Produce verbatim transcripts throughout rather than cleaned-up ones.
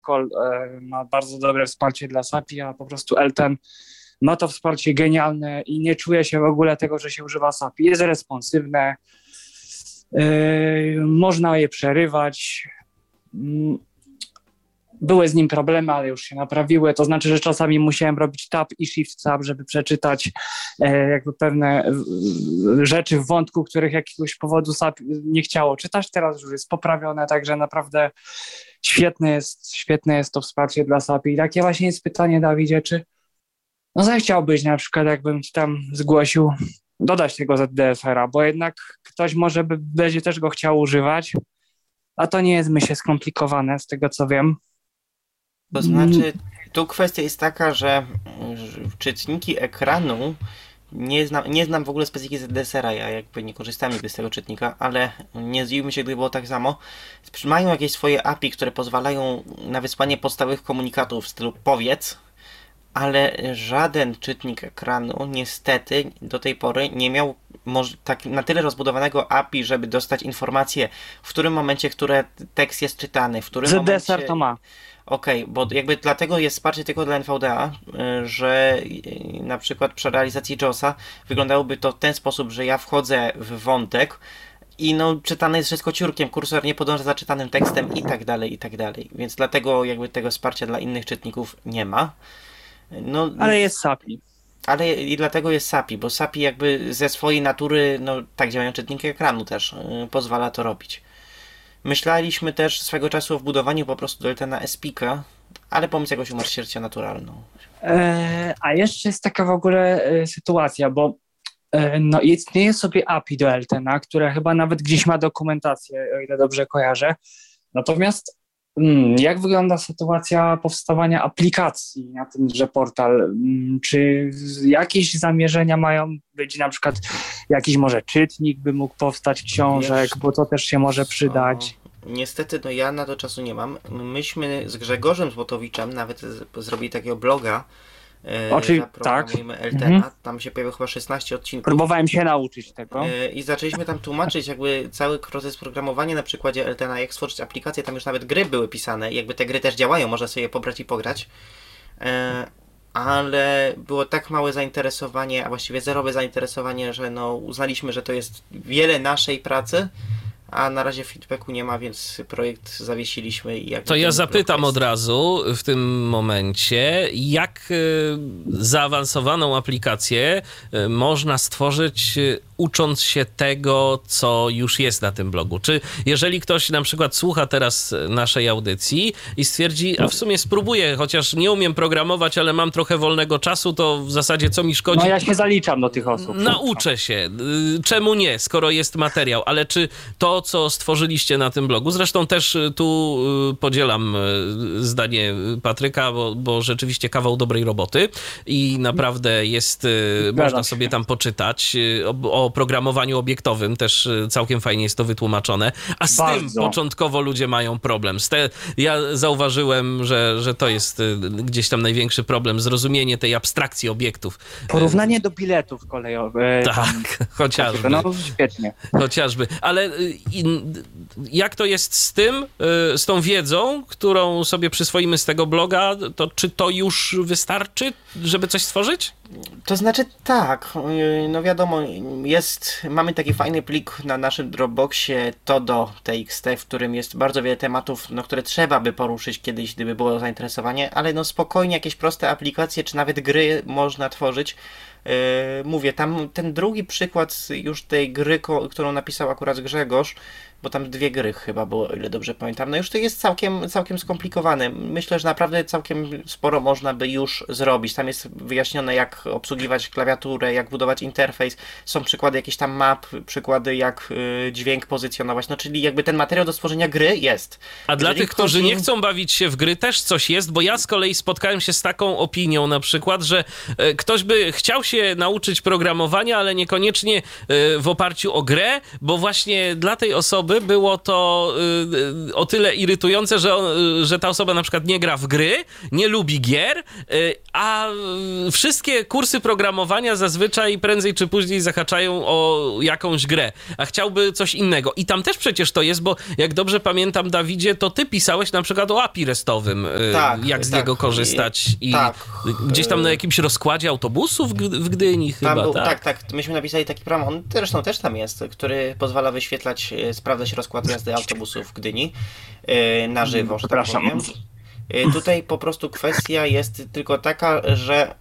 Call e, ma bardzo dobre wsparcie dla S A P I, a po prostu Elten ma to wsparcie genialne i nie czuje się w ogóle tego, że się używa S A P I. Jest responsywne, e, można je przerywać. Były z nim problemy, ale już się naprawiły. To znaczy, że czasami musiałem robić tab i shift tab, żeby przeczytać e, jakby pewne e, rzeczy w wątku, których jakiegoś powodu S A P I nie chciało czytać. Teraz już jest poprawione, także naprawdę świetne jest, świetne jest to wsparcie dla S A P I. I takie właśnie jest pytanie, Dawidzie, czy no zechciałbyś na przykład, jakbym ci tam zgłosił, dodać tego Z D F R-a, bo jednak ktoś może by, będzie też go chciał używać, a to nie jest, myślę, skomplikowane, z tego co wiem. To znaczy, tu kwestia jest taka, że czytniki ekranu, nie znam, nie znam w ogóle specyfiki Z D S R-a, ja jakby nie korzystałem nigdy z tego czytnika, ale nie zdziwiłbym się, gdyby było tak samo. Mają jakieś swoje A P I, które pozwalają na wysłanie podstawowych komunikatów w stylu powiedz, ale żaden czytnik ekranu niestety do tej pory nie miał może, tak, na tyle rozbudowanego A P I, żeby dostać informację, w którym momencie, który tekst jest czytany, w którym Z D S R momencie... to ma. Okej, okay, bo jakby dlatego jest wsparcie tylko dla N V D A, że na przykład przy realizacji JAWSa wyglądałoby to w ten sposób, że ja wchodzę w wątek i no czytane jest wszystko ciurkiem, kursor nie podąża za czytanym tekstem i tak dalej, i tak dalej. Więc dlatego jakby tego wsparcia dla innych czytników nie ma. No, ale jest S A P I. Ale i dlatego jest S A P I, bo S A P I jakby ze swojej natury, no tak działają czytniki ekranu też, yy, pozwala to robić. Myśleliśmy też swego czasu o wbudowaniu po prostu do Eltena S P K, ale pomysł jakoś umarł śmiercią naturalną. E, a jeszcze jest taka w ogóle e, sytuacja, bo e, no, istnieje sobie A P I do Eltena, które chyba nawet gdzieś ma dokumentację, o ile dobrze kojarzę. Natomiast mm, jak wygląda sytuacja powstawania aplikacji na tenże portal? Mm, czy jakieś zamierzenia mają być, na przykład jakiś może czytnik by mógł powstać książek, Wiesz, bo to też się może przydać. Niestety, no ja na to czasu nie mam. Myśmy z Grzegorzem Złotowiczem nawet z, zrobili takiego bloga. Oczywiście, tak. Eltena. Mhm. Tam się pojawiło chyba szesnaście odcinków. Próbowałem się nauczyć tego. I zaczęliśmy tam tłumaczyć jakby cały proces programowania na przykładzie Eltena, jak stworzyć aplikację. Tam już nawet gry były pisane. Jakby te gry też działają, można sobie je pobrać i pograć. Ale było tak małe zainteresowanie, a właściwie zerowe zainteresowanie, że no uznaliśmy, że to jest wiele naszej pracy, a na razie feedbacku nie ma, więc projekt zawiesiliśmy. I jak to ja zapytam od razu w tym momencie, jak zaawansowaną aplikację można stworzyć, ucząc się tego, co już jest na tym blogu? Czy jeżeli ktoś na przykład słucha teraz naszej audycji i stwierdzi, a w sumie spróbuję, chociaż nie umiem programować, ale mam trochę wolnego czasu, to w zasadzie co mi szkodzi? No ja się zaliczam do tych osób. Nauczę się. Czemu nie, skoro jest materiał? Ale czy to, co stworzyliście na tym blogu, zresztą też tu podzielam zdanie Patryka, bo, bo rzeczywiście kawał dobrej roboty i naprawdę jest, można sobie tam poczytać o, o programowaniu obiektowym, też całkiem fajnie jest to wytłumaczone, a z Bardzo. tym początkowo ludzie mają problem. Z te, ja zauważyłem, że, że to jest gdzieś tam największy problem, zrozumienie tej abstrakcji obiektów. Porównanie do biletów kolejowych. Tak, tam, chociażby. No świetnie. Chociażby, ale jak to jest z tym, z tą wiedzą, którą sobie przyswoimy z tego bloga, to czy to już wystarczy, żeby coś stworzyć? To znaczy tak, no wiadomo, jest, mamy taki fajny plik na naszym Dropboxie todo.txt, w którym jest bardzo wiele tematów, no, które trzeba by poruszyć kiedyś, gdyby było zainteresowanie, ale no spokojnie jakieś proste aplikacje, czy nawet gry można tworzyć. Yy, mówię, tam ten drugi przykład już tej gry, ko- którą napisał akurat Grzegorz, bo tam dwie gry chyba było, o ile dobrze pamiętam, no już to jest całkiem, całkiem skomplikowane. Myślę, że naprawdę całkiem sporo można by już zrobić. Tam jest wyjaśnione, jak obsługiwać klawiaturę, jak budować interfejs, są przykłady jakichś tam map, przykłady jak y, dźwięk pozycjonować, no czyli jakby ten materiał do stworzenia gry jest. A Jeżeli dla tych, ktoś... którzy nie chcą bawić się w gry, też coś jest, bo ja z kolei spotkałem się z taką opinią na przykład, że y, ktoś by chciał się się nauczyć programowania, ale niekoniecznie w oparciu o grę, bo właśnie dla tej osoby było to o tyle irytujące, że, on, że ta osoba na przykład nie gra w gry, nie lubi gier, a wszystkie kursy programowania zazwyczaj prędzej czy później zahaczają o jakąś grę, a chciałby coś innego. I tam też przecież to jest, bo jak dobrze pamiętam, Dawidzie, to ty pisałeś na przykład o A P I restowym, tak, jak z tak, niego korzystać. I tak. Gdzieś tam na jakimś rozkładzie autobusów w Gdyni chyba, był, tak? Tak, tak. Myśmy napisali taki program, on zresztą też tam jest, który pozwala wyświetlać, sprawdzać rozkład jazdy autobusów w Gdyni na żywo, że tak powiem. Tutaj po prostu kwestia jest tylko taka, że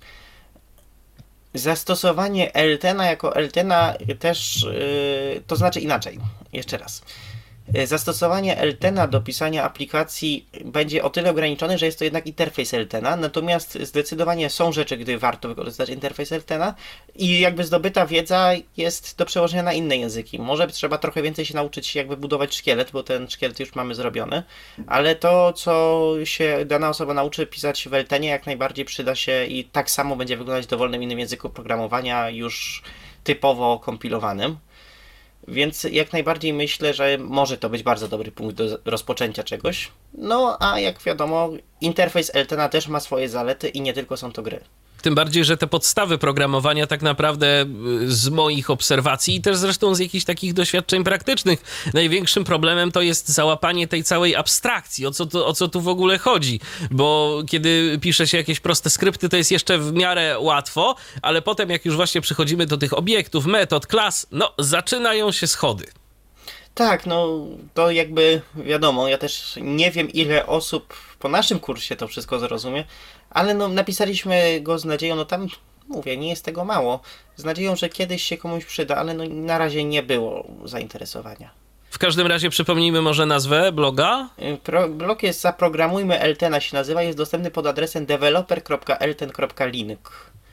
zastosowanie Eltena jako Eltena też, to znaczy inaczej, jeszcze raz. Zastosowanie Eltena do pisania aplikacji będzie o tyle ograniczone, że jest to jednak interfejs Eltena, natomiast zdecydowanie są rzeczy, gdy warto wykorzystać interfejs Eltena i jakby zdobyta wiedza jest do przełożenia na inne języki. Może trzeba trochę więcej się nauczyć jakby budować szkielet, bo ten szkielet już mamy zrobiony, ale to, co się dana osoba nauczy pisać w Eltenie, jak najbardziej przyda się i tak samo będzie wyglądać w dowolnym innym języku programowania już typowo kompilowanym. Więc jak najbardziej myślę, że może to być bardzo dobry punkt do rozpoczęcia czegoś. No a jak wiadomo, interfejs Eltena też ma swoje zalety i nie tylko są to gry. Tym bardziej, że te podstawy programowania tak naprawdę z moich obserwacji i też zresztą z jakichś takich doświadczeń praktycznych, największym problemem to jest załapanie tej całej abstrakcji, o co, to, o co tu w ogóle chodzi, bo kiedy pisze się jakieś proste skrypty, to jest jeszcze w miarę łatwo, ale potem jak już właśnie przychodzimy do tych obiektów, metod, klas, no zaczynają się schody. Tak, no to jakby wiadomo, ja też nie wiem ile osób po naszym kursie to wszystko zrozumie, ale no napisaliśmy go z nadzieją, no tam mówię, nie jest tego mało, z nadzieją, że kiedyś się komuś przyda, ale no na razie nie było zainteresowania. W każdym razie przypomnijmy może nazwę bloga? Pro, blog jest Zaprogramujmy Eltena się nazywa, jest dostępny pod adresem developer kropka elten kropka link.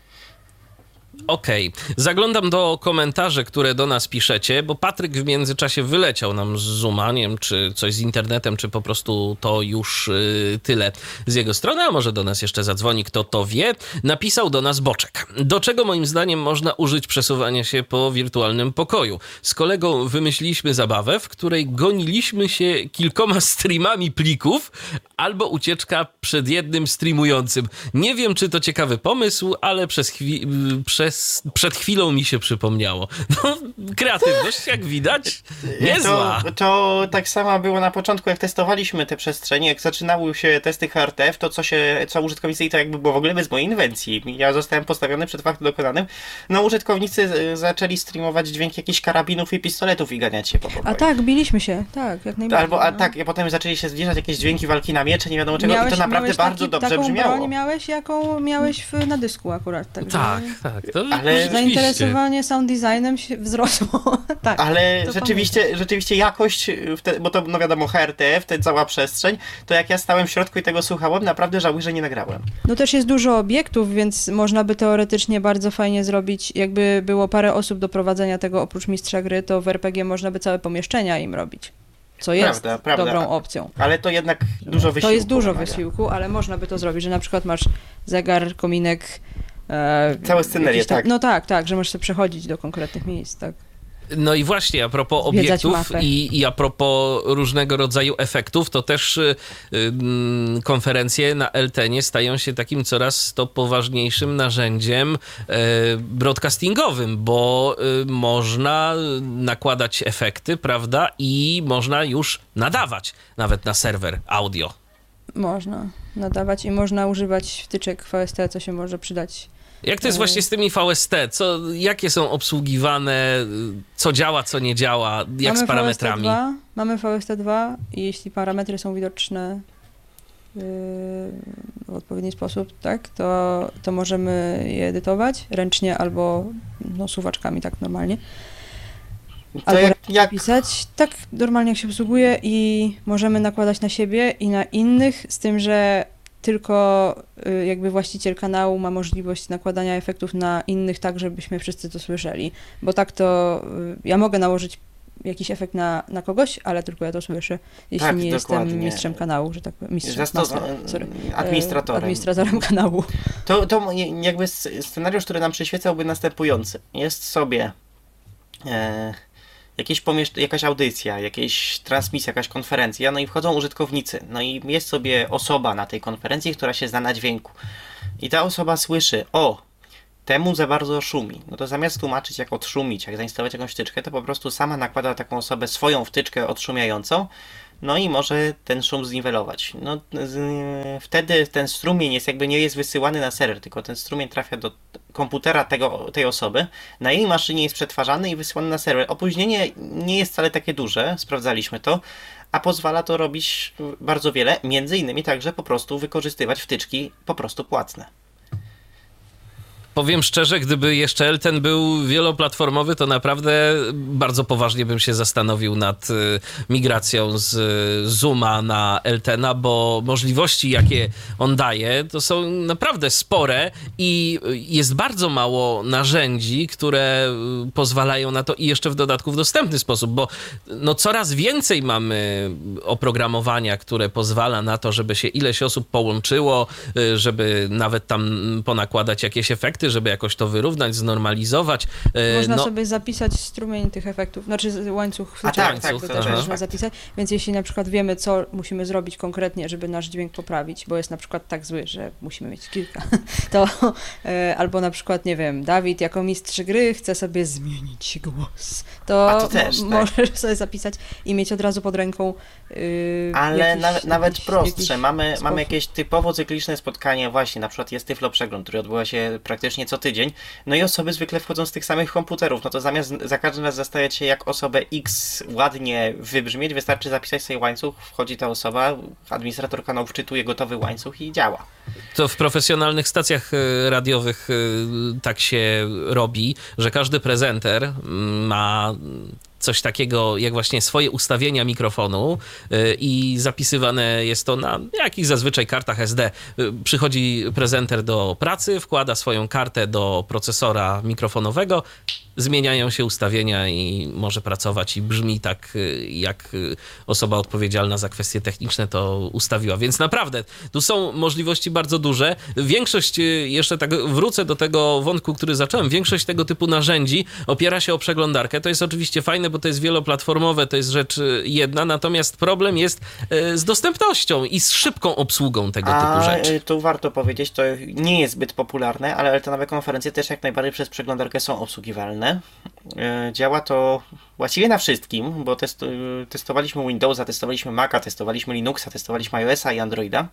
Okej, okay. Zaglądam do komentarzy, które do nas piszecie, bo Patryk w międzyczasie wyleciał nam z Zooma, nie wiem, czy coś z internetem, czy po prostu to już yy, tyle z jego strony, a może do nas jeszcze zadzwoni, kto to wie. Napisał do nas Boczek. Do czego moim zdaniem można użyć przesuwania się po wirtualnym pokoju? Z kolegą wymyśliliśmy zabawę, w której goniliśmy się kilkoma streamami plików, albo ucieczka przed jednym streamującym. Nie wiem, czy to ciekawy pomysł, ale przez chwilę... Przez przed chwilą mi się przypomniało. No, kreatywność, jak widać, niezła. To, to tak samo było na początku, jak testowaliśmy te przestrzenie, jak zaczynały się testy H R T F, to co się, co użytkownicy, i to jakby było w ogóle bez mojej inwencji. Ja zostałem postawiony przed faktem dokonanym. No użytkownicy zaczęli streamować dźwięki jakichś karabinów i pistoletów i ganiać się po pokoju. A tak, biliśmy się, tak, jak najbardziej. Albo, a no. tak, a potem zaczęli się zbliżać jakieś dźwięki walki na miecze, nie wiadomo czego, miałeś, i to naprawdę bardzo taki, dobrze taką brzmiało. Broń miałeś, jaką miałeś w, na dysku akurat. Także... Tak, tak. To ale zainteresowanie sound designem się wzrosło. Tak, ale rzeczywiście, rzeczywiście jakość, te, bo to no wiadomo H R T F, ta cała przestrzeń, to jak ja stałem w środku i tego słuchałem, naprawdę żałuję, że nie nagrałem. No też jest dużo obiektów, więc można by teoretycznie bardzo fajnie zrobić, jakby było parę osób do prowadzenia tego oprócz mistrza gry, to w R P G można by całe pomieszczenia im robić. Co jest prawda, prawda. dobrą opcją. Ale to jednak dużo wysiłku. To jest dużo wymaga. wysiłku, ale można by to zrobić, że na przykład masz zegar, kominek, E, Całe scenerię, tam, tak. No tak, tak, że możesz sobie przechodzić do konkretnych miejsc, tak. No i właśnie, a propos Zwiedzać obiektów mapę. i, i a propos różnego rodzaju efektów, to też y, y, konferencje na Eltenie stają się takim coraz to poważniejszym narzędziem y, broadcastingowym, bo y, można nakładać efekty, prawda, i można już nadawać nawet na serwer audio. Można nadawać i można używać wtyczek V S T, co się może przydać. Jak to jest właśnie z tymi V S T? Co, jakie są obsługiwane? Co działa, co nie działa? Jak mamy z parametrami? V S T dwa, mamy V S T dwa i jeśli parametry są widoczne yy, w odpowiedni sposób, tak, to, to możemy je edytować ręcznie albo no, suwaczkami, tak normalnie. To Albo jak, jak... pisać tak normalnie jak się obsługuje i możemy nakładać na siebie i na innych, z tym, że tylko y, jakby właściciel kanału ma możliwość nakładania efektów na innych tak, żebyśmy wszyscy to słyszeli. Bo tak to y, ja mogę nałożyć jakiś efekt na, na kogoś, ale tylko ja to słyszę, jeśli Tak, nie dokładnie. jestem mistrzem kanału, że tak powiem, mistrzem, Zasto- master, sorry, administratorem. administratorem kanału. To, to jakby scenariusz, który nam przyświecałby następujący. Jest sobie e, jakieś pomiesz- jakaś audycja, jakaś transmisja, jakaś konferencja, no i wchodzą użytkownicy. No i jest sobie osoba na tej konferencji, która się zna na dźwięku. I ta osoba słyszy, o, temu za bardzo szumi. No to zamiast tłumaczyć, jak odszumić, jak zainstalować jakąś wtyczkę, to po prostu sama nakłada taką osobę swoją wtyczkę odszumiającą, no i może ten szum zniwelować. No, z, wtedy ten strumień jest jakby nie jest wysyłany na serwer, tylko ten strumień trafia do komputera tego, tej osoby, na jej maszynie jest przetwarzany i wysyłany na serwer. Opóźnienie nie jest wcale takie duże, sprawdzaliśmy to, a pozwala to robić bardzo wiele, między innymi także po prostu wykorzystywać wtyczki po prostu płatne. Powiem szczerze, gdyby jeszcze Elten był wieloplatformowy, to naprawdę bardzo poważnie bym się zastanowił nad migracją z Zooma na Eltena, bo możliwości, jakie on daje, to są naprawdę spore i jest bardzo mało narzędzi, które pozwalają na to i jeszcze w dodatku w dostępny sposób, bo no coraz więcej mamy oprogramowania, które pozwala na to, żeby się ileś osób połączyło, żeby nawet tam ponakładać jakieś efekty, żeby jakoś to wyrównać, znormalizować. Można no. sobie zapisać strumień tych efektów, znaczy łańcuch, A tak, tak, to to też też można tak. zapisać, więc jeśli na przykład wiemy, co musimy zrobić konkretnie, żeby nasz dźwięk poprawić, bo jest na przykład tak zły, że musimy mieć kilka, to albo na przykład, nie wiem, Dawid jako mistrz gry chce sobie zmienić głos, to, A to też, m- tak. możesz sobie zapisać i mieć od razu pod ręką yy, Ale jakiś, nawet, nawet jakiś, prostsze. jakiś mamy, sposób. mamy jakieś typowo cykliczne spotkanie, właśnie na przykład jest Tyflo Przegląd, który odbywa się praktycznie co tydzień, no i osoby zwykle wchodzą z tych samych komputerów, no to zamiast za każdym razem zastanawiać się, jak osobę X ładnie wybrzmieć, wystarczy zapisać sobie łańcuch, wchodzi ta osoba, administrator kanału wczytuje gotowy łańcuch i działa. To w profesjonalnych stacjach radiowych tak się robi, że każdy prezenter ma coś takiego jak właśnie swoje ustawienia mikrofonu i zapisywane jest to na jakichś zazwyczaj kartach S D. Przychodzi prezenter do pracy, wkłada swoją kartę do procesora mikrofonowego, zmieniają się ustawienia i może pracować i brzmi tak, jak osoba odpowiedzialna za kwestie techniczne to ustawiła. Więc naprawdę, tu są możliwości bardzo duże. Większość, jeszcze tak wrócę do tego wątku, który zacząłem, większość tego typu narzędzi opiera się o przeglądarkę. To jest oczywiście fajne, bo to jest wieloplatformowe, to jest rzecz jedna, natomiast problem jest z dostępnością i z szybką obsługą tego A typu rzeczy. tu warto powiedzieć, to nie jest zbyt popularne, ale te nowe konferencje też jak najbardziej przez przeglądarkę są obsługiwalne. Działa to właściwie na wszystkim, bo test, testowaliśmy Windowsa, testowaliśmy Maca, testowaliśmy Linuxa, testowaliśmy iOS-a i Androida.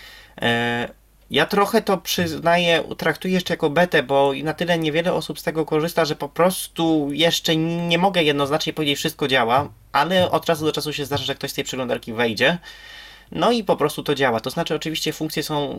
Ja trochę to przyznaję, traktuję jeszcze jako betę, bo na tyle niewiele osób z tego korzysta, że po prostu jeszcze nie mogę jednoznacznie powiedzieć, wszystko działa, ale od czasu do czasu się zdarza, że ktoś z tej przeglądarki wejdzie, no i po prostu to działa. To znaczy oczywiście funkcje są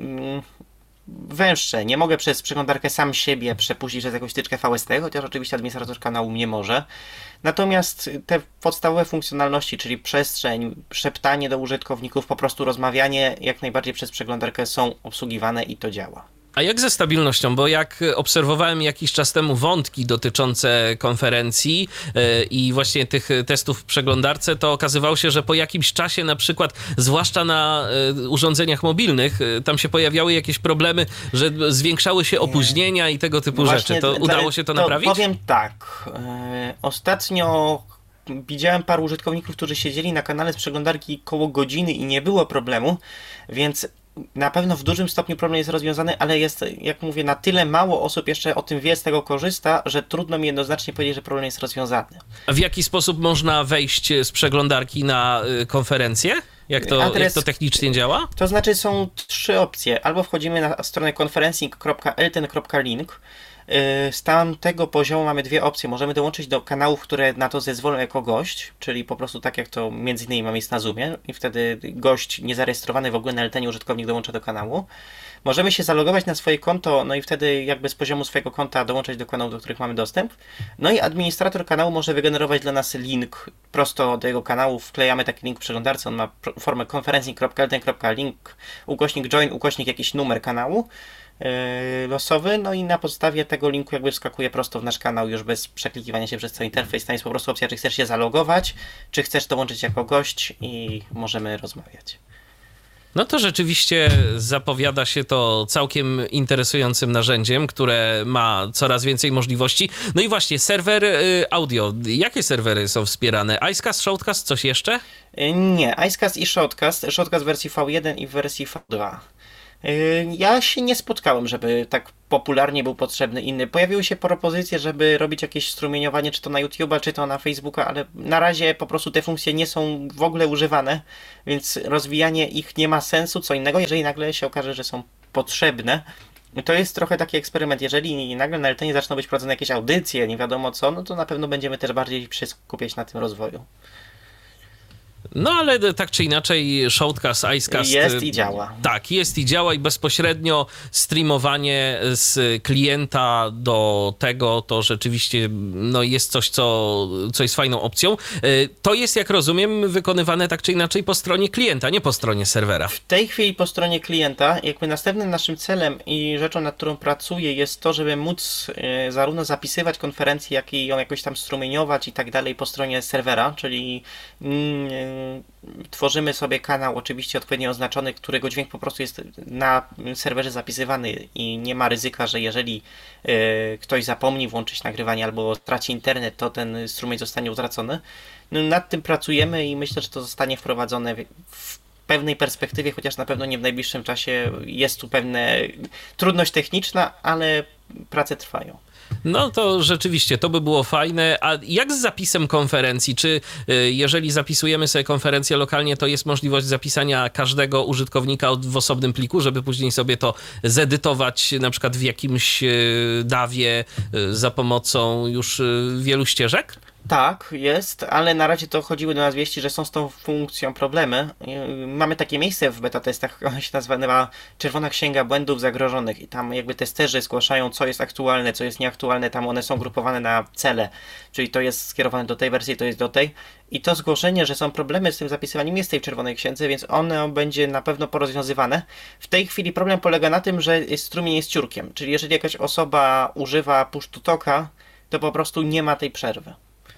węższe. Nie mogę przez przeglądarkę sam siebie przepuścić przez jakąś wtyczkę V S T, chociaż oczywiście administrator kanału nie może. Natomiast te podstawowe funkcjonalności, czyli przestrzeń, szeptanie do użytkowników, po prostu rozmawianie, jak najbardziej przez przeglądarkę są obsługiwane i to działa. A jak ze stabilnością? Bo jak obserwowałem jakiś czas temu wątki dotyczące konferencji yy, i właśnie tych testów w przeglądarce, to okazywało się, że po jakimś czasie na przykład, zwłaszcza na yy, urządzeniach mobilnych, yy, tam się pojawiały jakieś problemy, że zwiększały się opóźnienia i tego typu no rzeczy. To dla, udało się to, to naprawić? Powiem tak. Yy, ostatnio widziałem paru użytkowników, którzy siedzieli na kanale z przeglądarki koło godziny i nie było problemu, więc na pewno w dużym stopniu problem jest rozwiązany, ale jest, jak mówię, na tyle mało osób jeszcze o tym wie, z tego korzysta, że trudno mi jednoznacznie powiedzieć, że problem jest rozwiązany. A w jaki sposób można wejść z przeglądarki na konferencję? Jak to, Adres, jak to technicznie działa? To znaczy są trzy opcje. Albo wchodzimy na stronę conferencing kropka elten kropka link. Z tamtego poziomu mamy dwie opcje. Możemy dołączyć do kanałów, które na to zezwolą jako gość, czyli po prostu tak jak to między innymi ma miejsce na Zoomie i wtedy gość niezarejestrowany w ogóle na Eltenie użytkownik dołącza do kanału. Możemy się zalogować na swoje konto, no i wtedy jakby z poziomu swojego konta dołączać do kanałów, do których mamy dostęp. No i administrator kanału może wygenerować dla nas link prosto do jego kanału. Wklejamy taki link w przeglądarce, on ma formę conferencing kropka elten kropka link, ukośnik join, ukośnik jakiś numer kanału. losowy, no i na podstawie tego linku jakby wskakuje prosto w nasz kanał już bez przeklikiwania się przez cały interfejs. Tam jest po prostu opcja, czy chcesz się zalogować, czy chcesz dołączyć jako gość i możemy rozmawiać. No to rzeczywiście zapowiada się to całkiem interesującym narzędziem, które ma coraz więcej możliwości. No i właśnie, serwer audio. Jakie serwery są wspierane? Icecast, Shoutcast, coś jeszcze? Nie, Icecast i Shoutcast. Shoutcast w wersji V jeden i w wersji V dwa. Ja się nie spotkałem, żeby tak popularnie był potrzebny inny. Pojawiły się propozycje, żeby robić jakieś strumieniowanie, czy to na YouTube'a, czy to na Facebooka, ale na razie po prostu te funkcje nie są w ogóle używane, więc rozwijanie ich nie ma sensu. Co innego, jeżeli nagle się okaże, że są potrzebne. To jest trochę taki eksperyment. Jeżeli nagle na Eltenie zaczną być prowadzone jakieś audycje, nie wiadomo co, no to na pewno będziemy też bardziej się skupiać na tym rozwoju. No ale tak czy inaczej Shoutcast, Icecast... Jest i działa. Tak, jest i działa i bezpośrednio streamowanie z klienta do tego to rzeczywiście no, jest coś, co, co jest fajną opcją. To jest, jak rozumiem, wykonywane tak czy inaczej po stronie klienta, nie po stronie serwera. W tej chwili po stronie klienta, jakby następnym naszym celem i rzeczą, nad którą pracuję, jest to, żeby móc y, zarówno zapisywać konferencję, jak i ją jakoś tam strumieniować i tak dalej po stronie serwera, czyli y, tworzymy sobie kanał oczywiście odpowiednio oznaczony, którego dźwięk po prostu jest na serwerze zapisywany i nie ma ryzyka, że jeżeli y, ktoś zapomni włączyć nagrywanie albo straci internet, to ten strumień zostanie utracony. No, nad tym pracujemy i myślę, że to zostanie wprowadzone w, w pewnej perspektywie, chociaż na pewno nie w najbliższym czasie. Jest tu pewna trudność techniczna, ale prace trwają. No to rzeczywiście, to by było fajne. A jak z zapisem konferencji? Czy y, jeżeli zapisujemy sobie konferencję lokalnie, to jest możliwość zapisania każdego użytkownika w osobnym pliku, żeby później sobie to zedytować na przykład w jakimś y, dawie y, za pomocą już y, wielu ścieżek? Tak, jest, ale na razie to chodziły do nas wieści, że są z tą funkcją problemy. Mamy takie miejsce w beta testach, ono się nazywa Czerwona Księga Błędów Zagrożonych i tam jakby testerzy zgłaszają, co jest aktualne, co jest nieaktualne, tam one są grupowane na cele, czyli to jest skierowane do tej wersji, to jest do tej. I to zgłoszenie, że są problemy z tym zapisywaniem jest w tej Czerwonej Księdze, więc ono będzie na pewno porozwiązywane. W tej chwili problem polega na tym, że strumień jest ciurkiem, czyli jeżeli jakaś osoba używa push to talka, to po prostu nie ma tej przerwy.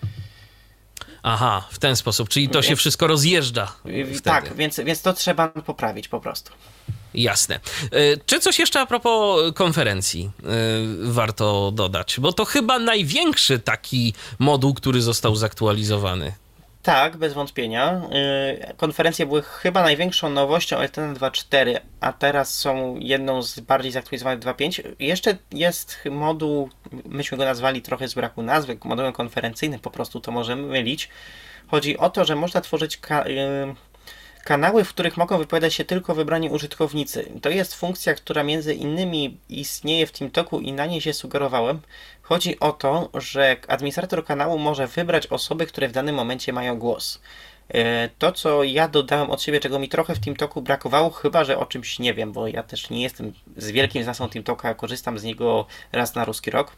Aha, w ten sposób, czyli to się wszystko rozjeżdża wtedy. Tak, więc, więc to trzeba poprawić po prostu. Jasne. Czy coś jeszcze a propos konferencji warto dodać? Bo to chyba największy taki moduł, który został zaktualizowany. Tak, bez wątpienia. Konferencje były chyba największą nowością Eltena dwa cztery, a teraz są jedną z bardziej zaktualizowanych dwa pięć. Jeszcze jest moduł, myśmy go nazwali trochę z braku nazwy, modułem konferencyjnym, po prostu to możemy mylić. Chodzi o to, że można tworzyć ka- kanały, w których mogą wypowiadać się tylko wybrani użytkownicy. To jest funkcja, która między innymi istnieje w TeamTalku i na niej się sugerowałem. Chodzi o to, że administrator kanału może wybrać osoby, które w danym momencie mają głos. To, co ja dodałem od siebie, czego mi trochę w TeamTalku brakowało, chyba że o czymś nie wiem, bo ja też nie jestem z wielkim znawcą TeamTalka, korzystam z niego raz na ruski rok.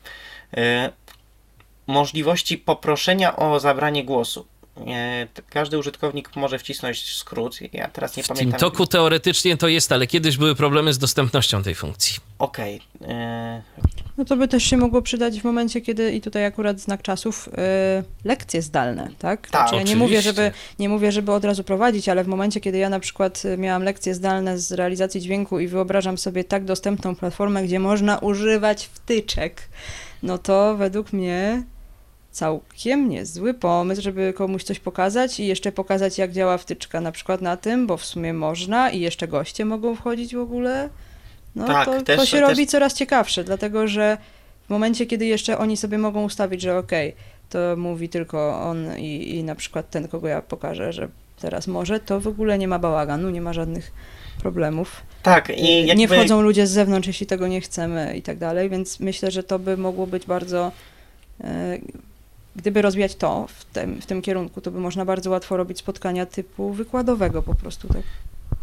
Możliwości poproszenia o zabranie głosu. Każdy użytkownik może wcisnąć skrót. Ja teraz nie w pamiętam. W TeamTalku teoretycznie to jest, ale kiedyś były problemy z dostępnością tej funkcji. Okej. Okay. No to by też się mogło przydać w momencie, kiedy, i tutaj akurat znak czasów, yy, lekcje zdalne, tak? Tak, znaczy, ja nie mówię, żeby, nie mówię, żeby od razu prowadzić, ale w momencie, kiedy ja na przykład miałam lekcje zdalne z realizacji dźwięku i wyobrażam sobie tak dostępną platformę, gdzie można używać wtyczek, no to według mnie całkiem niezły pomysł, żeby komuś coś pokazać i jeszcze pokazać, jak działa wtyczka na przykład na tym, bo w sumie można i jeszcze goście mogą wchodzić w ogóle. No tak, to, też, to się też... robi coraz ciekawsze, dlatego że w momencie, kiedy jeszcze oni sobie mogą ustawić, że okej, okay, to mówi tylko on i, i na przykład ten, kogo ja pokażę, że teraz może, to w ogóle nie ma bałaganu, nie ma żadnych problemów. Tak, i jakby... Nie wchodzą ludzie z zewnątrz, jeśli tego nie chcemy i tak dalej, więc myślę, że to by mogło być bardzo... Yy, Gdyby rozwijać to w tym, w tym kierunku, to by można bardzo łatwo robić spotkania typu wykładowego po prostu, tak?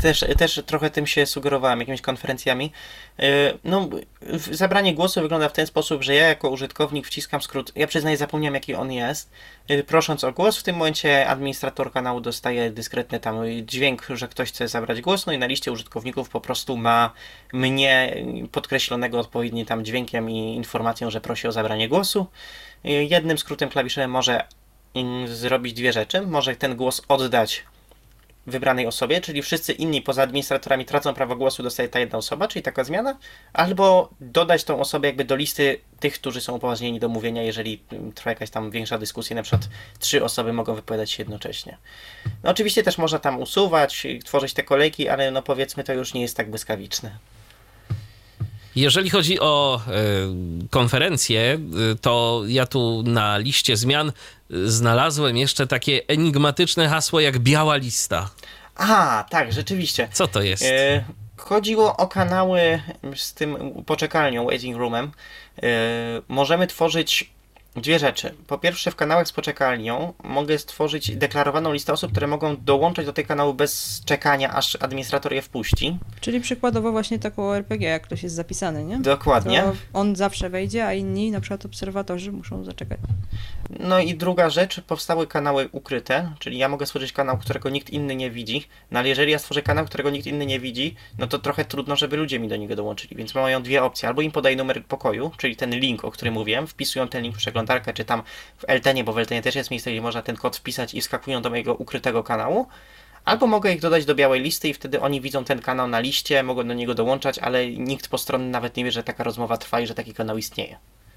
też, też trochę tym się sugerowałem, jakimiś konferencjami. No, zabranie głosu wygląda w ten sposób, że ja jako użytkownik wciskam skrót, ja przyznaję, zapomniałem jaki on jest, prosząc o głos, w tym momencie administrator kanału dostaje dyskretny tam dźwięk, że ktoś chce zabrać głos, no i na liście użytkowników po prostu ma mnie podkreślonego odpowiednim tam dźwiękiem i informacją, że prosi o zabranie głosu. Jednym skrótem klawiszowym może zrobić dwie rzeczy, może ten głos oddać wybranej osobie, czyli wszyscy inni poza administratorami tracą prawo głosu, dostaje ta jedna osoba, czyli taka zmiana, albo dodać tą osobę jakby do listy tych, którzy są upoważnieni do mówienia, jeżeli trwa jakaś tam większa dyskusja, na przykład trzy osoby mogą wypowiadać się jednocześnie. No oczywiście też można tam usuwać, tworzyć te kolejki, ale no powiedzmy to już nie jest tak błyskawiczne. Jeżeli chodzi o y, konferencję, y, to ja tu na liście zmian y, znalazłem jeszcze takie enigmatyczne hasło jak biała lista. A, tak, rzeczywiście. Co to jest? E, chodziło o kanały z tym poczekalnią, waiting roomem. E, możemy tworzyć dwie rzeczy. Po pierwsze, w kanałach z poczekalnią mogę stworzyć deklarowaną listę osób, które mogą dołączyć do tego kanału bez czekania, aż administrator je wpuści. Czyli przykładowo właśnie taką R P G, jak ktoś jest zapisany, nie? Dokładnie. To on zawsze wejdzie, a inni, na przykład obserwatorzy, muszą zaczekać. No i druga rzecz, powstały kanały ukryte, czyli ja mogę stworzyć kanał, którego nikt inny nie widzi, no ale jeżeli ja stworzę kanał, którego nikt inny nie widzi, no to trochę trudno, żeby ludzie mi do niego dołączyli, więc mają dwie opcje, albo im podaję numer pokoju, czyli ten link, o którym mówiłem, wpisują ten link w przeglądarkę, czy tam w Eltenie, bo w Eltenie też jest miejsce, gdzie można ten kod wpisać i wskakują do mojego ukrytego kanału, albo mogę ich dodać do białej listy i wtedy oni widzą ten kanał na liście, mogą do niego dołączać, ale nikt postronny nawet nie wie, że taka rozmowa trwa i że taki kanał istnieje.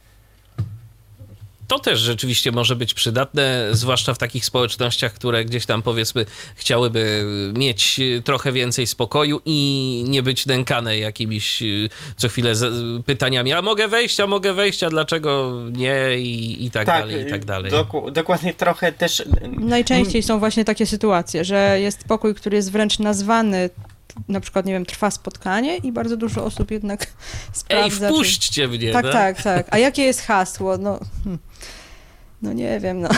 To też rzeczywiście może być przydatne, zwłaszcza w takich społecznościach, które gdzieś tam powiedzmy chciałyby mieć trochę więcej spokoju i nie być nękane jakimiś co chwilę pytaniami, a mogę wejść, a mogę wejść, a dlaczego nie i, i tak, tak dalej, i tak dalej. Doku- dokładnie trochę też... Najczęściej są właśnie takie sytuacje, że jest pokój, który jest wręcz nazwany, na przykład, nie wiem, trwa spotkanie i bardzo dużo osób jednak sprawdza. Ej, wpuśćcie czy... mnie. Tak, no? tak, tak. A jakie jest hasło? No, hmm. no nie wiem, no.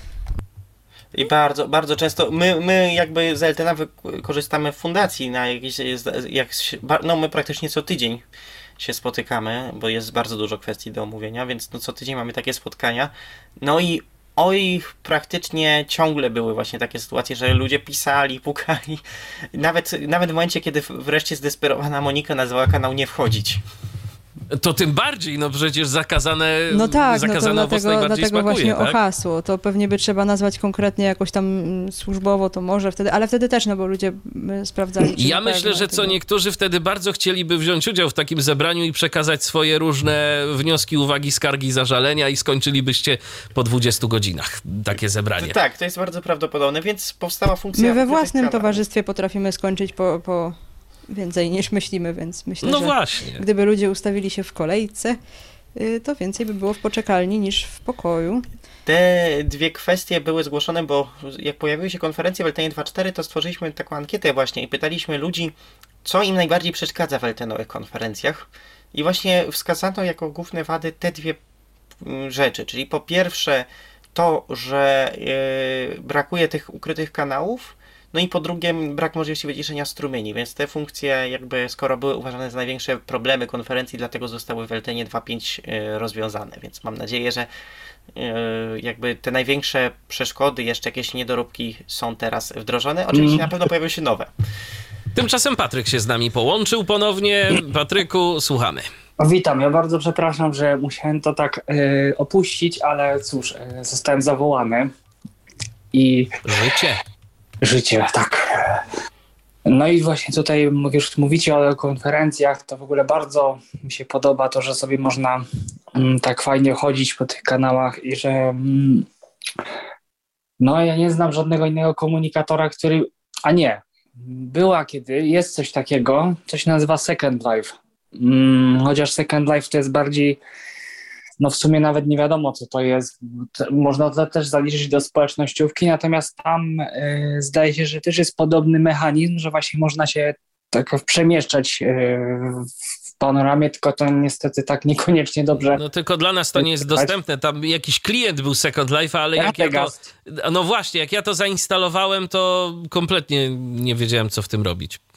I bardzo, bardzo często, my, my jakby z Eltena korzystamy w fundacji na jakieś, jak, no my praktycznie co tydzień się spotykamy, bo jest bardzo dużo kwestii do omówienia, więc no co tydzień mamy takie spotkania. No i oj, praktycznie ciągle były właśnie takie sytuacje, że ludzie pisali, pukali. Nawet, nawet w momencie, kiedy wreszcie zdesperowana Monika nazwała kanał nie wchodzić. To tym bardziej, no przecież zakazane, no tak, zakazane no to owoc dlatego, najbardziej dlatego smakuje, właśnie tak? o hasło. To pewnie by trzeba nazwać konkretnie jakoś tam służbowo, to może wtedy, ale wtedy też, no bo ludzie sprawdzali. Ja myślę, że co niektórzy wtedy bardzo chcieliby wziąć udział w takim zebraniu i przekazać swoje różne wnioski, uwagi, skargi, zażalenia i skończylibyście po dwudziestu godzinach takie zebranie. Tak, to jest bardzo prawdopodobne, więc powstała funkcja... My we własnym towarzystwie potrafimy skończyć po... po... więcej niż myślimy, więc myślę, no że właśnie. Gdyby ludzie ustawili się w kolejce, to więcej by było w poczekalni niż w pokoju. Te dwie kwestie były zgłoszone, bo jak pojawiły się konferencje w Eltenie dwa cztery, to stworzyliśmy taką ankietę właśnie i pytaliśmy ludzi, co im najbardziej przeszkadza w Eltenowych konferencjach. I właśnie wskazano jako główne wady te dwie rzeczy, czyli po pierwsze to, że yy, brakuje tych ukrytych kanałów, no i po drugie brak możliwości wyciszenia strumieni, więc te funkcje jakby skoro były uważane za największe problemy konferencji, dlatego zostały w Eltenie dwa pięć rozwiązane, więc mam nadzieję, że jakby te największe przeszkody, jeszcze jakieś niedoróbki są teraz wdrożone. Oczywiście na pewno pojawią się nowe. Tymczasem Patryk się z nami połączył ponownie. Patryku, słuchamy. Witam, ja bardzo przepraszam, że musiałem to tak y, opuścić, ale cóż, y, zostałem zawołany i... Życie. Życie, tak. No i właśnie tutaj już mówicie o konferencjach, to w ogóle bardzo mi się podoba to, że sobie można mm, tak fajnie chodzić po tych kanałach i że mm, no ja nie znam żadnego innego komunikatora, który, a nie, była kiedy, jest coś takiego, co się nazywa Second Life, mm, chociaż Second Life to jest bardziej, no w sumie nawet nie wiadomo, co to jest. Można to też zaliczyć do społecznościówki, natomiast tam y, zdaje się, że też jest podobny mechanizm, że właśnie można się tak przemieszczać y, w panoramie, tylko to niestety tak niekoniecznie dobrze. No tylko dla nas to nie jest dostępne. Tam jakiś klient był Second Life, ale jak ja to... No właśnie, jak ja to zainstalowałem, to kompletnie nie wiedziałem, co w tym robić.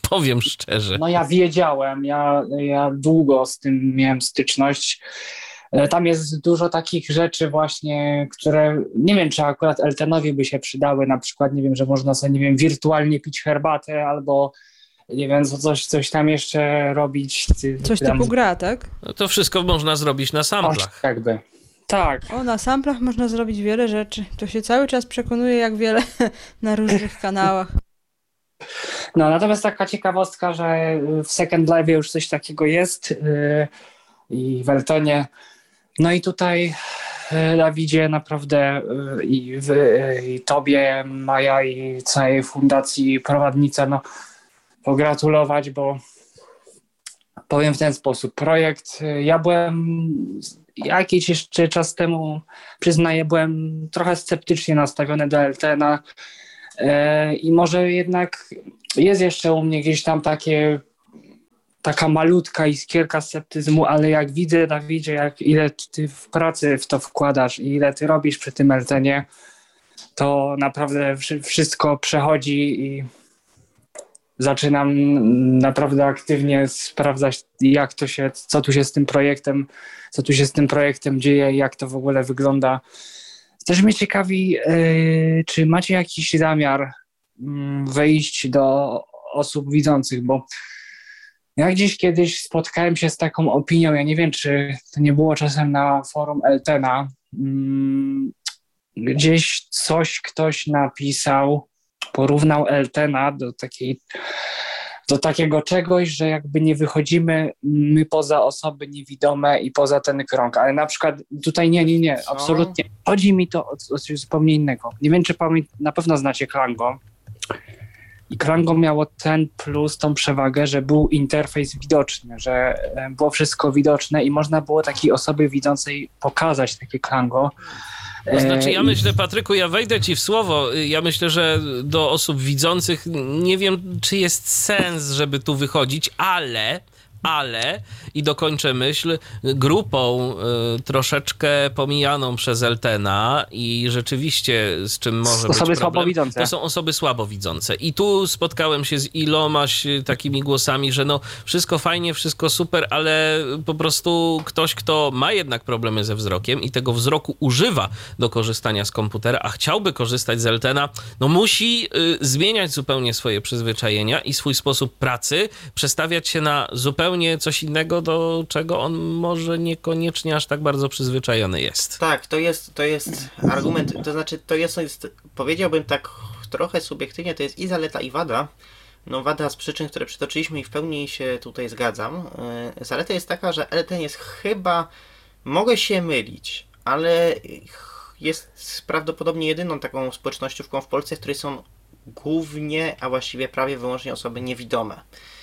powiem szczerze. No ja wiedziałem, ja, ja długo z tym miałem styczność. Tam jest dużo takich rzeczy właśnie, które nie wiem, czy akurat Eltenowi by się przydały, na przykład, nie wiem, że można sobie, nie wiem, wirtualnie pić herbatę albo nie wiem, coś, coś tam jeszcze robić. Coś tam... typu gra, tak? No to wszystko można zrobić na samplach. O, jakby. Tak. O, na samplach można zrobić wiele rzeczy. To się cały czas przekonuje, jak wiele na różnych kanałach. No, natomiast taka ciekawostka, że w Second Life już coś takiego jest yy, i w Eltenie. No i tutaj yy, Dawidzie naprawdę yy, i, wy, yy, i tobie, Maja, i całej fundacji Prowadnica, no pogratulować, bo powiem w ten sposób. Projekt, yy, ja byłem jakiś jeszcze czas temu, przyznaję, byłem trochę sceptycznie nastawiony do Eltena yy, i może jednak jest jeszcze u mnie gdzieś tam takie, taka malutka iskierka sceptyzmu, ale jak widzę, Dawidzie, jak ile ty w pracy w to wkładasz i ile ty robisz przy tym Eltenie, to naprawdę wszystko przechodzi i zaczynam naprawdę aktywnie sprawdzać, jak to się, co tu się z tym projektem, co tu się z tym projektem dzieje, jak to w ogóle wygląda. Też mnie ciekawi, yy, czy macie jakiś zamiar wejść do osób widzących, bo ja gdzieś kiedyś spotkałem się z taką opinią, ja nie wiem, czy to nie było czasem na forum Eltena, gdzieś coś ktoś napisał, porównał Eltena do takiej, do takiego czegoś, że jakby nie wychodzimy my poza osoby niewidome i poza ten krąg, ale na przykład tutaj nie, nie, nie, absolutnie. Chodzi mi to o coś zupełnie innego. Nie wiem, czy pamię- na pewno znacie Klango. I Klango miało ten plus, tą przewagę, że był interfejs widoczny, że było wszystko widoczne i można było takiej osobie widzącej pokazać takie Klango. To znaczy, ja myślę, Patryku, ja wejdę ci w słowo. Ja myślę, że do osób widzących nie wiem, czy jest sens, żeby tu wychodzić, ale... ale, i dokończę myśl, grupą y, troszeczkę pomijaną przez Eltena i rzeczywiście z czym może osoby być problem, słabowidzące. To są osoby słabowidzące. I tu spotkałem się z ilomaś takimi głosami, że no wszystko fajnie, wszystko super, ale po prostu ktoś, kto ma jednak problemy ze wzrokiem i tego wzroku używa do korzystania z komputera, a chciałby korzystać z Eltena, no musi y, zmieniać zupełnie swoje przyzwyczajenia i swój sposób pracy, przestawiać się na zupełnie coś innego, do czego on może niekoniecznie aż tak bardzo przyzwyczajony jest. Tak, to jest, to jest argument, to znaczy to jest, jest, powiedziałbym tak trochę subiektywnie, to jest i zaleta, i wada. No wada z przyczyn, które przytoczyliśmy i w pełni się tutaj zgadzam. Zaleta jest taka, że Elten jest chyba, mogę się mylić, ale jest prawdopodobnie jedyną taką społecznościówką w Polsce, w której są głównie, a właściwie prawie wyłącznie osoby niewidome.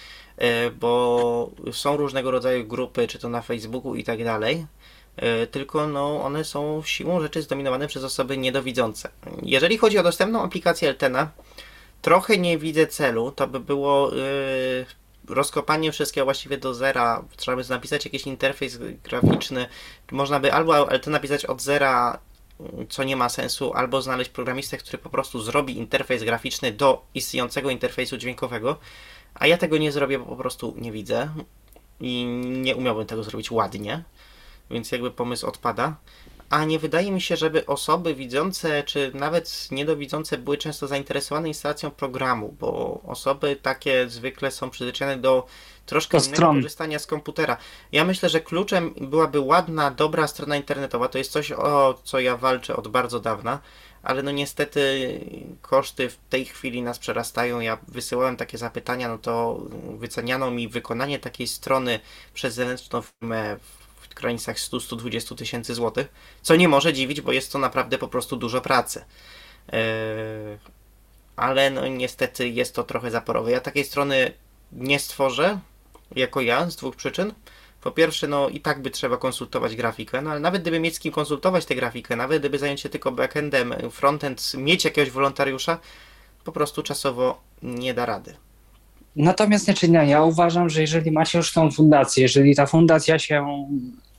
Bo są różnego rodzaju grupy, czy to na Facebooku i tak dalej, tylko no, one są siłą rzeczy zdominowane przez osoby niedowidzące. Jeżeli chodzi o dostępną aplikację Eltena, trochę nie widzę celu, to by było yy, rozkopanie wszystkiego właściwie do zera, trzeba by napisać jakiś interfejs graficzny, można by albo Eltena napisać od zera, co nie ma sensu, albo znaleźć programistę, który po prostu zrobi interfejs graficzny do istniejącego interfejsu dźwiękowego. A ja tego nie zrobię, bo po prostu nie widzę i nie umiałbym tego zrobić ładnie, więc jakby pomysł odpada. A nie wydaje mi się, żeby osoby widzące, czy nawet niedowidzące były często zainteresowane instalacją programu, bo osoby takie zwykle są przyzwyczajone do troszkę do innego stron. korzystania z komputera. Ja myślę, że kluczem byłaby ładna, dobra strona internetowa. To jest coś, o co ja walczę od bardzo dawna. Ale no niestety koszty w tej chwili nas przerastają. Ja wysyłałem takie zapytania, no to wyceniano mi wykonanie takiej strony przez zewnętrzną firmę w granicach sto do stu dwudziestu tysięcy złotych, co nie może dziwić, bo jest to naprawdę po prostu dużo pracy. Yy, ale no niestety jest to trochę zaporowe. Ja takiej strony nie stworzę, jako ja, z dwóch przyczyn. Po pierwsze, no i tak by trzeba konsultować grafikę, no ale nawet gdyby mieć z kim konsultować tę grafikę, nawet gdyby zająć się tylko backendem, frontend, mieć jakiegoś wolontariusza, po prostu czasowo nie da rady. Natomiast znaczy, nie, ja uważam, że jeżeli macie już tą fundację, jeżeli ta fundacja się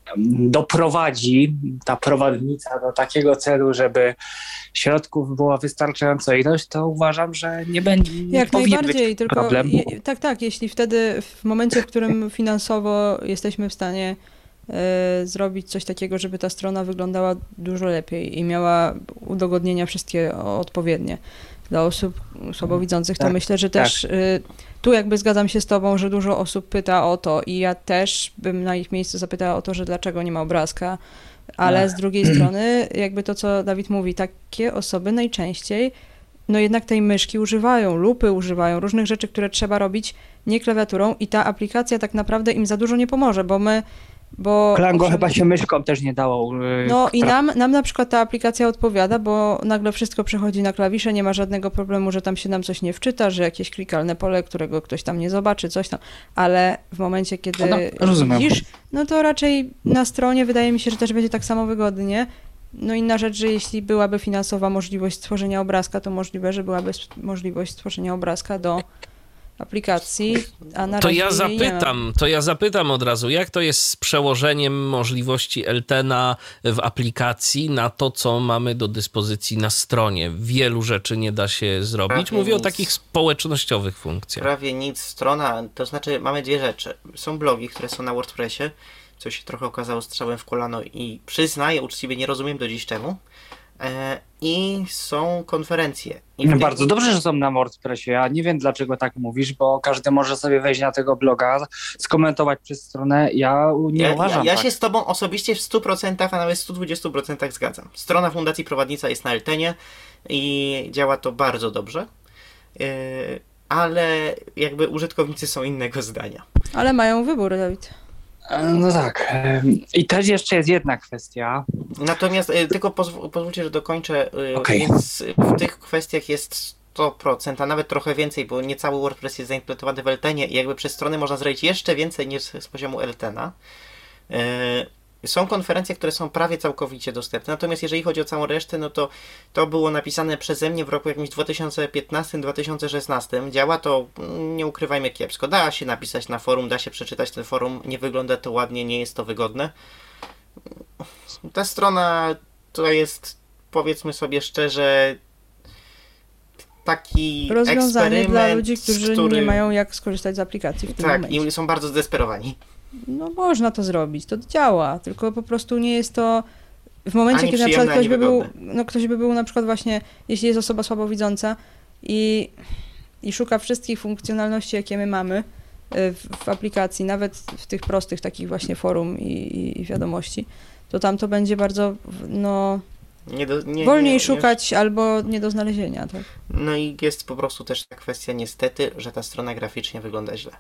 doprowadzi ta prowadnica do takiego celu, żeby środków była wystarczająca ilość, to uważam, że nie będzie nie Jak powinien najbardziej, być tylko problem. je, tak, tak, jeśli wtedy w momencie, w którym finansowo jesteśmy w stanie e, zrobić coś takiego, żeby ta strona wyglądała dużo lepiej i miała udogodnienia wszystkie odpowiednie dla osób słabowidzących, to tak, myślę, że tak. też y, tu jakby zgadzam się z tobą, że dużo osób pyta o to i ja też bym na ich miejscu zapytała o to, że dlaczego nie ma obrazka, ale No. z drugiej strony jakby to, co Dawid mówi, takie osoby najczęściej no jednak tej myszki używają, lupy używają, różnych rzeczy, które trzeba robić nie klawiaturą i ta aplikacja tak naprawdę im za dużo nie pomoże, bo my bo Klango owszem, chyba się myszką też nie dało. yy, no i tra- nam, nam na przykład ta aplikacja odpowiada, bo nagle wszystko przechodzi na klawisze, nie ma żadnego problemu, że tam się nam coś nie wczyta, że jakieś klikalne pole, którego ktoś tam nie zobaczy, coś tam, ale w momencie, kiedy No, rozumiem. widzisz, no to raczej na stronie wydaje mi się, że też będzie tak samo wygodnie. No inna rzecz, że jeśli byłaby finansowa możliwość stworzenia obrazka, to możliwe, że byłaby s- możliwość stworzenia obrazka do aplikacji, a na To razie ja jej nie ma. zapytam, to ja zapytam od razu, jak to jest z przełożeniem możliwości Eltena w aplikacji na to, co mamy do dyspozycji na stronie? Wielu rzeczy nie da się zrobić. Prawie Mówię o nic. takich społecznościowych funkcjach. Prawie nic. Strona, to znaczy mamy dwie rzeczy. Są blogi, które są na WordPressie, co się trochę okazało strzałem w kolano i przyznaję, uczciwie nie rozumiem do dziś czemu. E, I są konferencje. I w No tych- bardzo dobrze, że są na WordPressie. Ja nie wiem, dlaczego tak mówisz, bo każdy może sobie wejść na tego bloga, skomentować przez stronę. Ja nie Ja, uważam ja, ja tak. się z tobą osobiście w stu procentach, a nawet w stu dwudziestu procentach zgadzam. Strona Fundacji Prowadnica jest na Eltenie i działa to bardzo dobrze, yy, ale jakby użytkownicy są innego zdania. Ale mają wybór, Dawid. No tak. em, I też jeszcze jest jedna kwestia. Natomiast yy, tylko pozw- pozwólcie, że dokończę, yy, Okej. więc w tych kwestiach jest sto procent, a nawet trochę więcej, bo nie cały WordPress jest zaimplementowany w Eltenie i jakby przez stronę można zrobić jeszcze więcej niż z poziomu Eltena. Yy, Są konferencje, które są prawie całkowicie dostępne, natomiast jeżeli chodzi o całą resztę, no to to było napisane przeze mnie w roku jakimś dwa tysiące piętnastym dwa tysiące szesnastym. Działa to, mm, nie ukrywajmy, kiepsko. Da się napisać na forum, da się przeczytać ten forum, nie wygląda to ładnie, nie jest to wygodne. Ta strona to jest, powiedzmy sobie szczerze, taki Rozwiązanie eksperyment, dla ludzi, którzy który... nie mają jak skorzystać z aplikacji w tym Tak, momencie. i są bardzo zdesperowani. No można to zrobić, to działa, tylko po prostu nie jest to w momencie, Ani kiedy na przykład przyjemne, ktoś by, ani był, wygodne. no ktoś by był na przykład właśnie, jeśli jest osoba słabowidząca i, i szuka wszystkich funkcjonalności, jakie my mamy y, w, w aplikacji, nawet w tych prostych takich właśnie forum i, i, i wiadomości, to tam to będzie bardzo no, Nie do, nie, wolniej nie, nie, szukać albo nie do znalezienia. Tak? No i jest po prostu też ta kwestia niestety, że ta strona graficznie wygląda źle.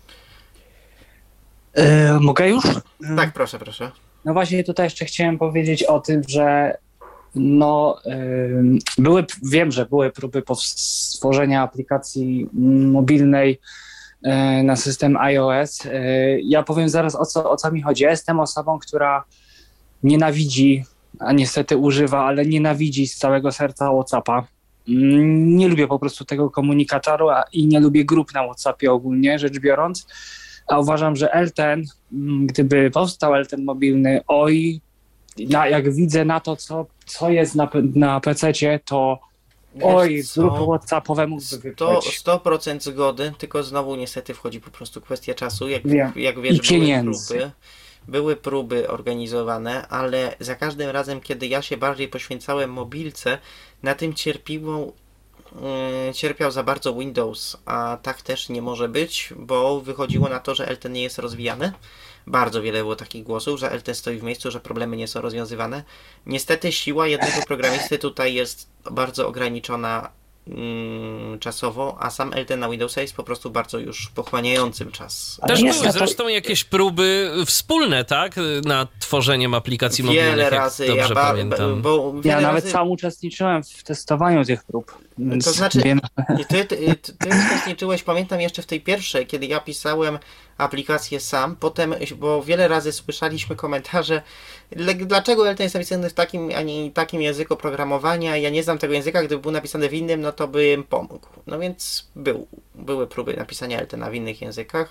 E, mogę już? Tak, proszę, proszę. No właśnie tutaj jeszcze chciałem powiedzieć o tym, że no, ym, były, wiem, że były próby stworzenia aplikacji mobilnej y, na system iOS. Y, ja powiem zaraz, o co, o co mi chodzi. Ja jestem osobą, która nienawidzi, a niestety używa, ale nienawidzi z całego serca WhatsAppa. Mm, Nie lubię po prostu tego komunikatoru a, i nie lubię grup na WhatsAppie ogólnie, rzecz biorąc. A uważam, że Elten, mm, gdyby powstał Elten mobilny, oj, na, jak widzę na to, co, co jest na, pe- na pececie, to oj, Wiesz z co? grupy WhatsAppowe mógłby sto, wyprzeć. sto procent zgody, tylko znowu niestety wchodzi po prostu kwestia czasu. Jak, Wiem. jak I wiesz, były pieniędzy. próby, były próby organizowane, ale za każdym razem, kiedy ja się bardziej poświęcałem mobilce, na tym cierpiło, yy, cierpiał za bardzo Windows, a tak też nie może być, bo wychodziło na to, że Elten nie jest rozwijany. Bardzo wiele było takich głosów, że Elten stoi w miejscu, że problemy nie są rozwiązywane. Niestety siła jednego programisty tutaj jest bardzo ograniczona mm, czasowo, a sam Elten na Windowsa jest po prostu bardzo już pochłaniającym czas. Ale Też jest były na to- zresztą jakieś próby wspólne, tak? Nad tworzeniem aplikacji Wiele mobilnych, razy, jak ja dobrze ba- pamiętam. bo Ja wiele nawet razy... sam uczestniczyłem w testowaniu tych prób. Więc To znaczy, wiem, I ty, ty, ty, ty uczestniczyłeś, pamiętam jeszcze w tej pierwszej, kiedy ja pisałem aplikację sam, potem, bo wiele razy słyszeliśmy komentarze, "Le- dlaczego Elten jest napisany w takim, a nie takim języku oprogramowania, ja nie znam tego języka, gdyby był napisany w innym, no to bym pomógł. No więc był, były próby napisania Eltena w innych językach.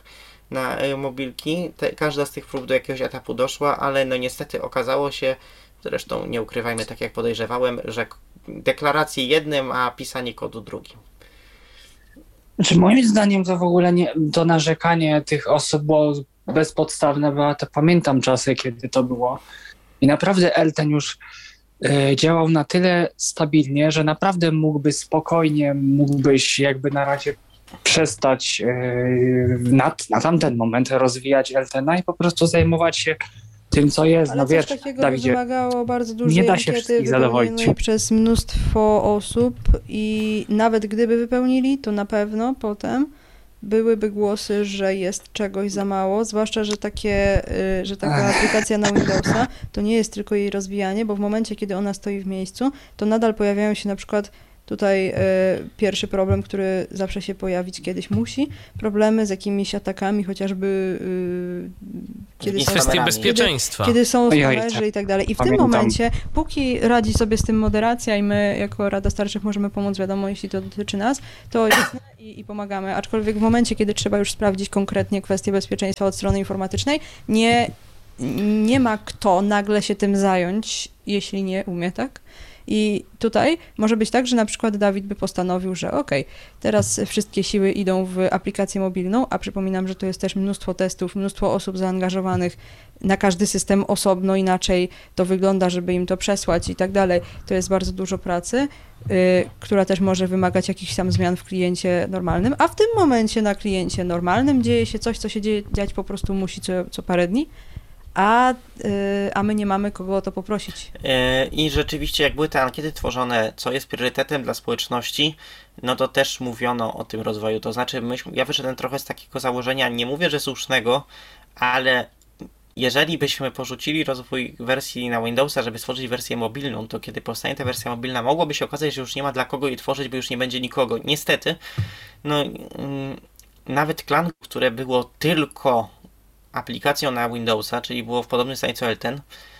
na mobilki. Te, każda z tych prób do jakiegoś etapu doszła, ale no niestety okazało się, zresztą nie ukrywajmy, tak jak podejrzewałem, że deklaracje jednym, a pisanie kodu drugim. Znaczy, moim zdaniem to w ogóle nie, to narzekanie tych osób było bezpodstawne, bo ja to pamiętam czasy, kiedy to było. I naprawdę Elten już y, działał na tyle stabilnie, że naprawdę mógłby spokojnie, mógłbyś jakby na razie przestać y, na, na tamten moment rozwijać Eltena i po prostu zajmować się tym, co jest. Ale no coś wiesz, takiego Dawidzie, wymagało bardzo dużej nie da się ankiety wszystkich zadowolić. wypełnionej przez mnóstwo osób i nawet gdyby wypełnili, to na pewno potem byłyby głosy, że jest czegoś za mało, zwłaszcza, że takie, y, że taka Ech. aplikacja na Windowsa to nie jest tylko jej rozwijanie, bo w momencie, kiedy ona stoi w miejscu, to nadal pojawiają się na przykład tutaj y, pierwszy problem, który zawsze się pojawić kiedyś musi, problemy z jakimiś atakami, chociażby y, kiedy I są Kwestie kamerami. bezpieczeństwa. kiedy są Ojoj, spamerzy tak. i tak dalej. I w Pamiętam. tym momencie, póki radzi sobie z tym moderacja i my jako Rada Starszych możemy pomóc, wiadomo, jeśli to dotyczy nas, to jasne i, i pomagamy. Aczkolwiek w momencie, kiedy trzeba już sprawdzić konkretnie kwestie bezpieczeństwa od strony informatycznej, nie, nie ma kto nagle się tym zająć, jeśli nie umie, tak? I tutaj może być tak, że na przykład Dawid by postanowił, że okej, okay, teraz wszystkie siły idą w aplikację mobilną, a przypominam, że to jest też mnóstwo testów, mnóstwo osób zaangażowanych, na każdy system osobno inaczej to wygląda, żeby im to przesłać i tak dalej. To jest bardzo dużo pracy, yy, która też może wymagać jakichś tam zmian w kliencie normalnym, a w tym momencie na kliencie normalnym dzieje się coś, co się dzieje, dziać po prostu musi co, co parę dni. A, yy, a my nie mamy kogo o to poprosić. Yy, I rzeczywiście, jak były te ankiety tworzone, co jest priorytetem dla społeczności, no to też mówiono o tym rozwoju. To znaczy, myśmy, ja wyszedłem trochę z takiego założenia, nie mówię, że słusznego, ale jeżeli byśmy porzucili rozwój wersji na Windowsa, żeby stworzyć wersję mobilną, to kiedy powstanie ta wersja mobilna, mogłoby się okazać, że już nie ma dla kogo jej tworzyć, bo już nie będzie nikogo. Niestety, no yy, nawet Klang, które było tylko aplikacją na Windowsa, czyli było w podobnym stanie co Elten,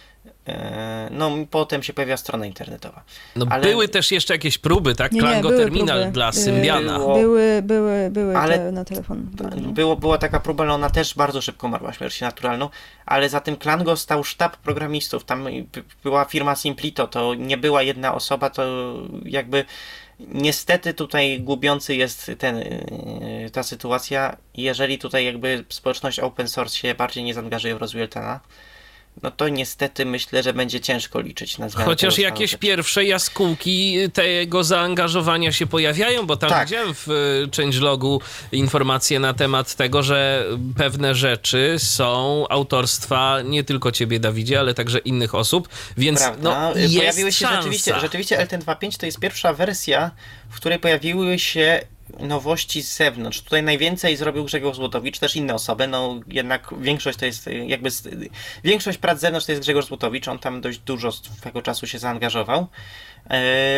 no potem się pojawia strona internetowa. No ale... były też jeszcze jakieś próby, tak? Nie, nie, Klango były Terminal próby. dla Symbiana. Było- Były, były, były Ale- te na telefon. Były, no. Było, była taka próba, ale ona też bardzo szybko umarła śmiercią naturalną, ale za tym Klango stał sztab programistów, tam b- była firma Simplito, to nie była jedna osoba, to jakby niestety tutaj gubiący jest ten, yy, ta sytuacja, jeżeli tutaj jakby społeczność open source się bardziej nie zaangażuje w rozwój Eltena, no to niestety myślę, że będzie ciężko liczyć na zmianę. Chociaż tego jakieś stanu. pierwsze jaskółki tego zaangażowania się pojawiają, bo tam Tak. widziałem w y, changelogu informacje na temat tego, że pewne rzeczy są autorstwa nie tylko ciebie, Dawidzie, ale także innych osób, więc Prawda. no, jest Pojawiły się szansa. rzeczywiście, rzeczywiście Elten dwa pięć to jest pierwsza wersja, w której pojawiły się nowości z zewnątrz. Tutaj najwięcej zrobił Grzegorz Złotowicz, też inne osoby, no jednak większość to jest jakby, z, większość prac z zewnątrz to jest Grzegorz Złotowicz, on tam dość dużo swego czasu się zaangażował. E,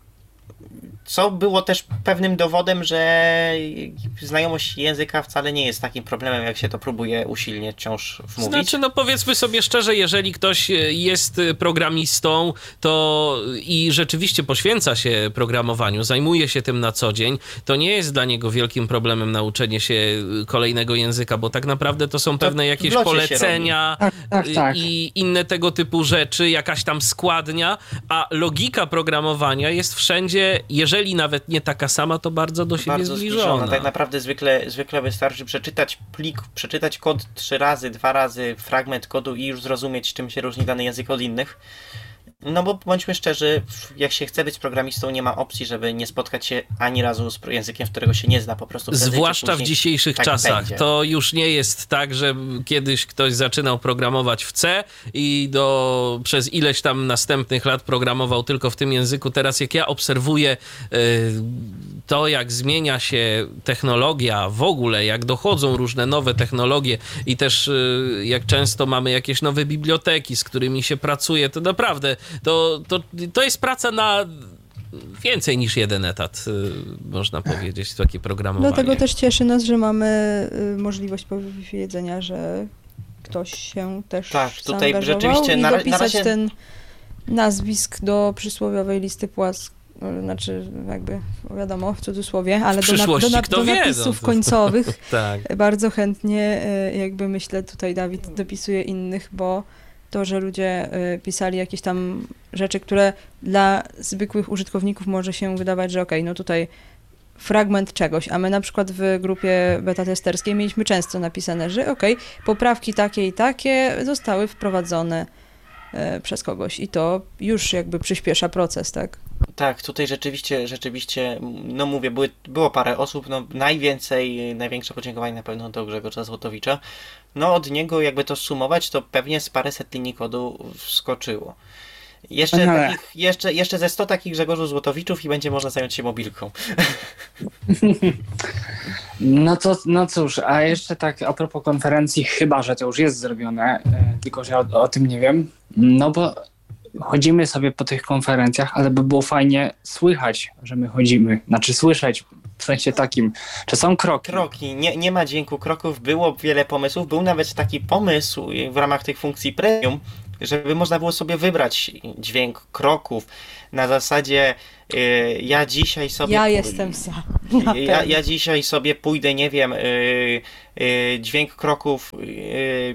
Co było też pewnym dowodem, że znajomość języka wcale nie jest takim problemem, jak się to próbuje usilnie wciąż wmówić. Znaczy, no powiedzmy sobie szczerze, jeżeli ktoś jest programistą, to i rzeczywiście poświęca się programowaniu, zajmuje się tym na co dzień, to nie jest dla niego wielkim problemem nauczenie się kolejnego języka, bo tak naprawdę to są To pewne w jakieś locie się polecenia Tak, tak, tak. i inne tego typu rzeczy, jakaś tam składnia, a logika programowania jest wszędzie, jeżeli nawet nie taka sama, to bardzo do siebie Bardzo zbliżona. zbliżona. Tak naprawdę zwykle, zwykle wystarczy przeczytać plik, przeczytać kod trzy razy, dwa razy fragment kodu i już zrozumieć, czym się różni dany język od innych. No bo bądźmy szczerzy, jak się chce być programistą, nie ma opcji, żeby nie spotkać się ani razu z językiem, w którego się nie zna po prostu. Prędzej czy Zwłaszcza w później dzisiejszych tak czasach. będzie. To już nie jest tak, że kiedyś ktoś zaczynał programować w C i do, przez ileś tam następnych lat programował tylko w tym języku. Teraz jak ja obserwuję y, to, jak zmienia się technologia w ogóle, jak dochodzą różne nowe technologie i też y, jak często mamy jakieś nowe biblioteki, z którymi się pracuje, to naprawdę to, to, to jest praca na więcej niż jeden etat, y, można powiedzieć, takie programowanie. Dlatego też cieszy nas, że mamy y, możliwość powiedzenia, że ktoś się też Tak, tutaj zaangażował rzeczywiście i na ra- na dopisać razie- ten nazwisk do przysłowiowej listy płac, no, znaczy jakby wiadomo, w cudzysłowie, ale do, na, do, przyszłości na, kto do wie, napisów no. końcowych Tak. bardzo chętnie e, jakby myślę, tutaj Dawid dopisuje innych, bo to, że ludzie e, pisali jakieś tam rzeczy, które dla zwykłych użytkowników może się wydawać, że okej, okay, no tutaj fragment czegoś, a my na przykład w grupie beta testerskiej mieliśmy często napisane, że okej, okay, poprawki takie i takie zostały wprowadzone e, przez kogoś i to już jakby przyspiesza proces, tak? Tak, tutaj rzeczywiście, rzeczywiście, no mówię, były, było parę osób, no najwięcej, największe podziękowanie na pewno do Grzegorza Złotowicza. No od niego jakby to sumować, to pewnie z paręset linii kodu wskoczyło. Jeszcze, Ale... takich, jeszcze, jeszcze ze sto takich Grzegorzu Złotowiczów i będzie można zająć się mobilką. No to, no cóż, a jeszcze tak a propos konferencji, chyba że to już jest zrobione, tylko że ja o, o tym nie wiem, no bo chodzimy sobie po tych konferencjach, ale by było fajnie słychać, że my chodzimy, znaczy słyszeć w sensie takim, że są kroki. Kroki, nie, nie ma dźwięku kroków, było wiele pomysłów, był nawet taki pomysł w ramach tych funkcji premium, żeby można było sobie wybrać dźwięk kroków na zasadzie y, ja dzisiaj sobie... Ja jestem za. Ja, ja dzisiaj sobie pójdę, nie wiem, y, y, dźwięk kroków y,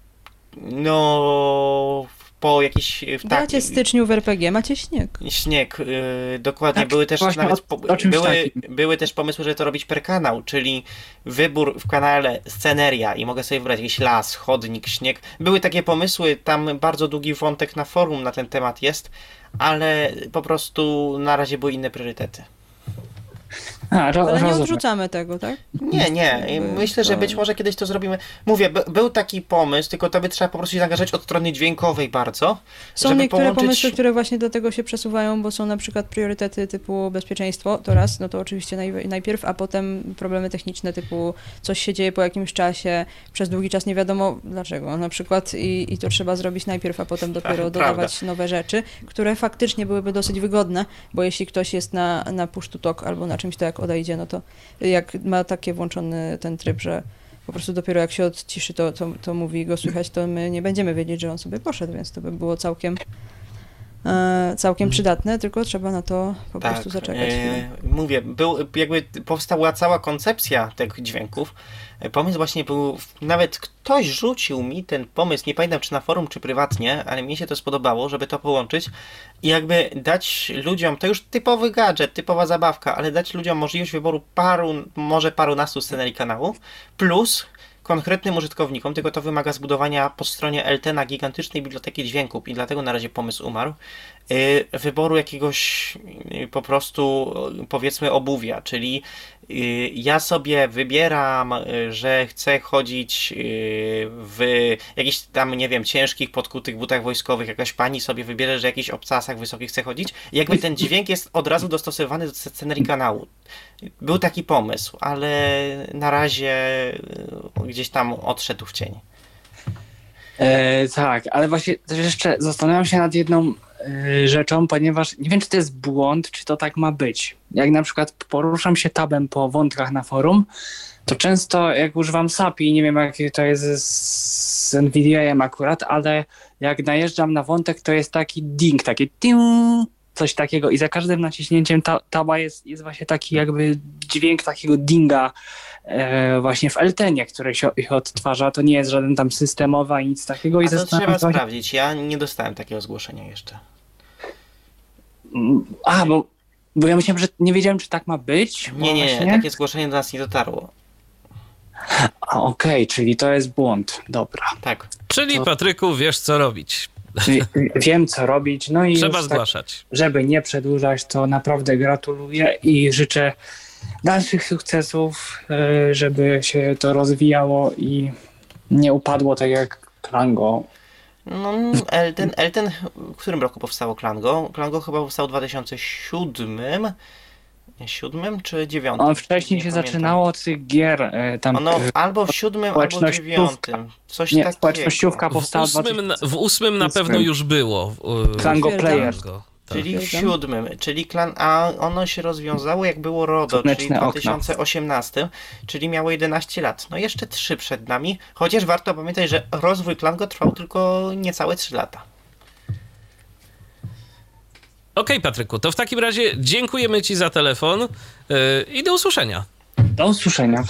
no po jakiś... Macie w styczniu w er pe gie, macie śnieg. Śnieg, yy, dokładnie. Tak, były też nawet po, o, o czymś były, takim. były też pomysły, żeby to robić per kanał, czyli wybór w kanale sceneria i mogę sobie wybrać jakiś las, chodnik, śnieg. Były takie pomysły, tam bardzo długi wątek na forum na ten temat jest, ale po prostu na razie były inne priorytety. A, ro, Ale nie rozumiem. odrzucamy tego, tak? Nie, nie. Myślę, że być może kiedyś to zrobimy. Mówię, by, był taki pomysł, tylko to by trzeba po prostu się zaangażować od strony dźwiękowej bardzo. Są żeby niektóre połączyć... pomysły, które właśnie do tego się przesuwają, bo są na przykład priorytety typu bezpieczeństwo, to raz, no to oczywiście naj, najpierw, a potem problemy techniczne typu coś się dzieje po jakimś czasie, przez długi czas nie wiadomo dlaczego na przykład i, i to trzeba zrobić najpierw, a potem dopiero Ach, dodawać prawda. nowe rzeczy, które faktycznie byłyby dosyć wygodne, bo jeśli ktoś jest na, na push to talk albo na czymś, to jak odejdzie, no to jak ma takie włączony ten tryb, że po prostu dopiero jak się odciszy, to, to, to mówi go słychać, to my nie będziemy wiedzieć, że on sobie poszedł, więc to by było całkiem e, całkiem przydatne, tylko trzeba na to po Tak, prostu zaczekać. e, mówię, był, jakby powstała cała koncepcja tych dźwięków. Pomysł właśnie był, nawet ktoś rzucił mi ten pomysł, nie pamiętam czy na forum, czy prywatnie, ale mi się to spodobało, żeby to połączyć i jakby dać ludziom, to już typowy gadżet, typowa zabawka, ale dać ludziom możliwość wyboru paru, może parunastu scenerii kanału, plus konkretnym użytkownikom, tylko to wymaga zbudowania po stronie el te na gigantycznej biblioteki dźwięków i dlatego na razie pomysł umarł, yy, wyboru jakiegoś yy, po prostu yy, powiedzmy obuwia, czyli yy, ja sobie wybieram, yy, że chcę chodzić yy, w jakichś tam, nie wiem, ciężkich, podkutych butach wojskowych, jakaś pani sobie wybierze, że w jakichś obcasach wysokich chce chodzić i jakby ten dźwięk jest od razu dostosowany do scenerii kanału. Był taki pomysł, ale na razie gdzieś tam odszedł w cień. E, tak, ale właśnie też jeszcze zastanawiam się nad jedną e, rzeczą, ponieważ nie wiem, czy to jest błąd, czy to tak ma być. Jak na przykład poruszam się tabem po wątkach na forum, to często jak używam sapi, nie wiem jak to jest z en vi di a-em akurat, ale jak najeżdżam na wątek, to jest taki ding, takie ting, coś takiego i za każdym naciśnięciem ta, taba jest, jest właśnie taki jakby dźwięk takiego dinga e, właśnie w el te nie, który się, się odtwarza. To nie jest żaden tam systemowy ani nic takiego. I A to trzeba właśnie... sprawdzić. Ja nie dostałem takiego zgłoszenia jeszcze. A, bo, bo ja myślałem, że nie wiedziałem, czy tak ma być. Nie, nie, właśnie... nie. Takie zgłoszenie do nas nie dotarło. A, okej, okay, czyli to jest błąd. Dobra. Tak. Czyli To- Patryku, wiesz co robić. Czyli wiem, co robić. No i Trzeba już tak, zgłaszać. żeby nie przedłużać, to naprawdę gratuluję i życzę dalszych sukcesów, e, żeby się to rozwijało i nie upadło tak jak Klango. No, Elten, Elten, w którym roku powstało Klango? Klango chyba powstało w dwa tysiące siódmym. Siódmym czy dziewiątym? On wcześniej Nie się pamiętam. zaczynało od tych gier e, tam. Ono e, albo w siódmym, albo społecznościówka. dziewiątym. Coś nie, takiego. społecznościówka W powstała w ósmym, na, dwa tysiące w ósmym na pewno już było. y, Klango Player. Klango. Czyli w Potwierdzam. siódmym, czyli klan, a ono się rozwiązało jak było RODO, czyli w Słoneczne okno. dwa tysiące osiemnastym, czyli miało jedenaście lat. No jeszcze trzy przed nami, chociaż warto pamiętać, że rozwój Klango trwał tylko niecałe trzy lata. Okej, Patryku, to w takim razie dziękujemy ci za telefon yy, i do usłyszenia. Do usłyszenia.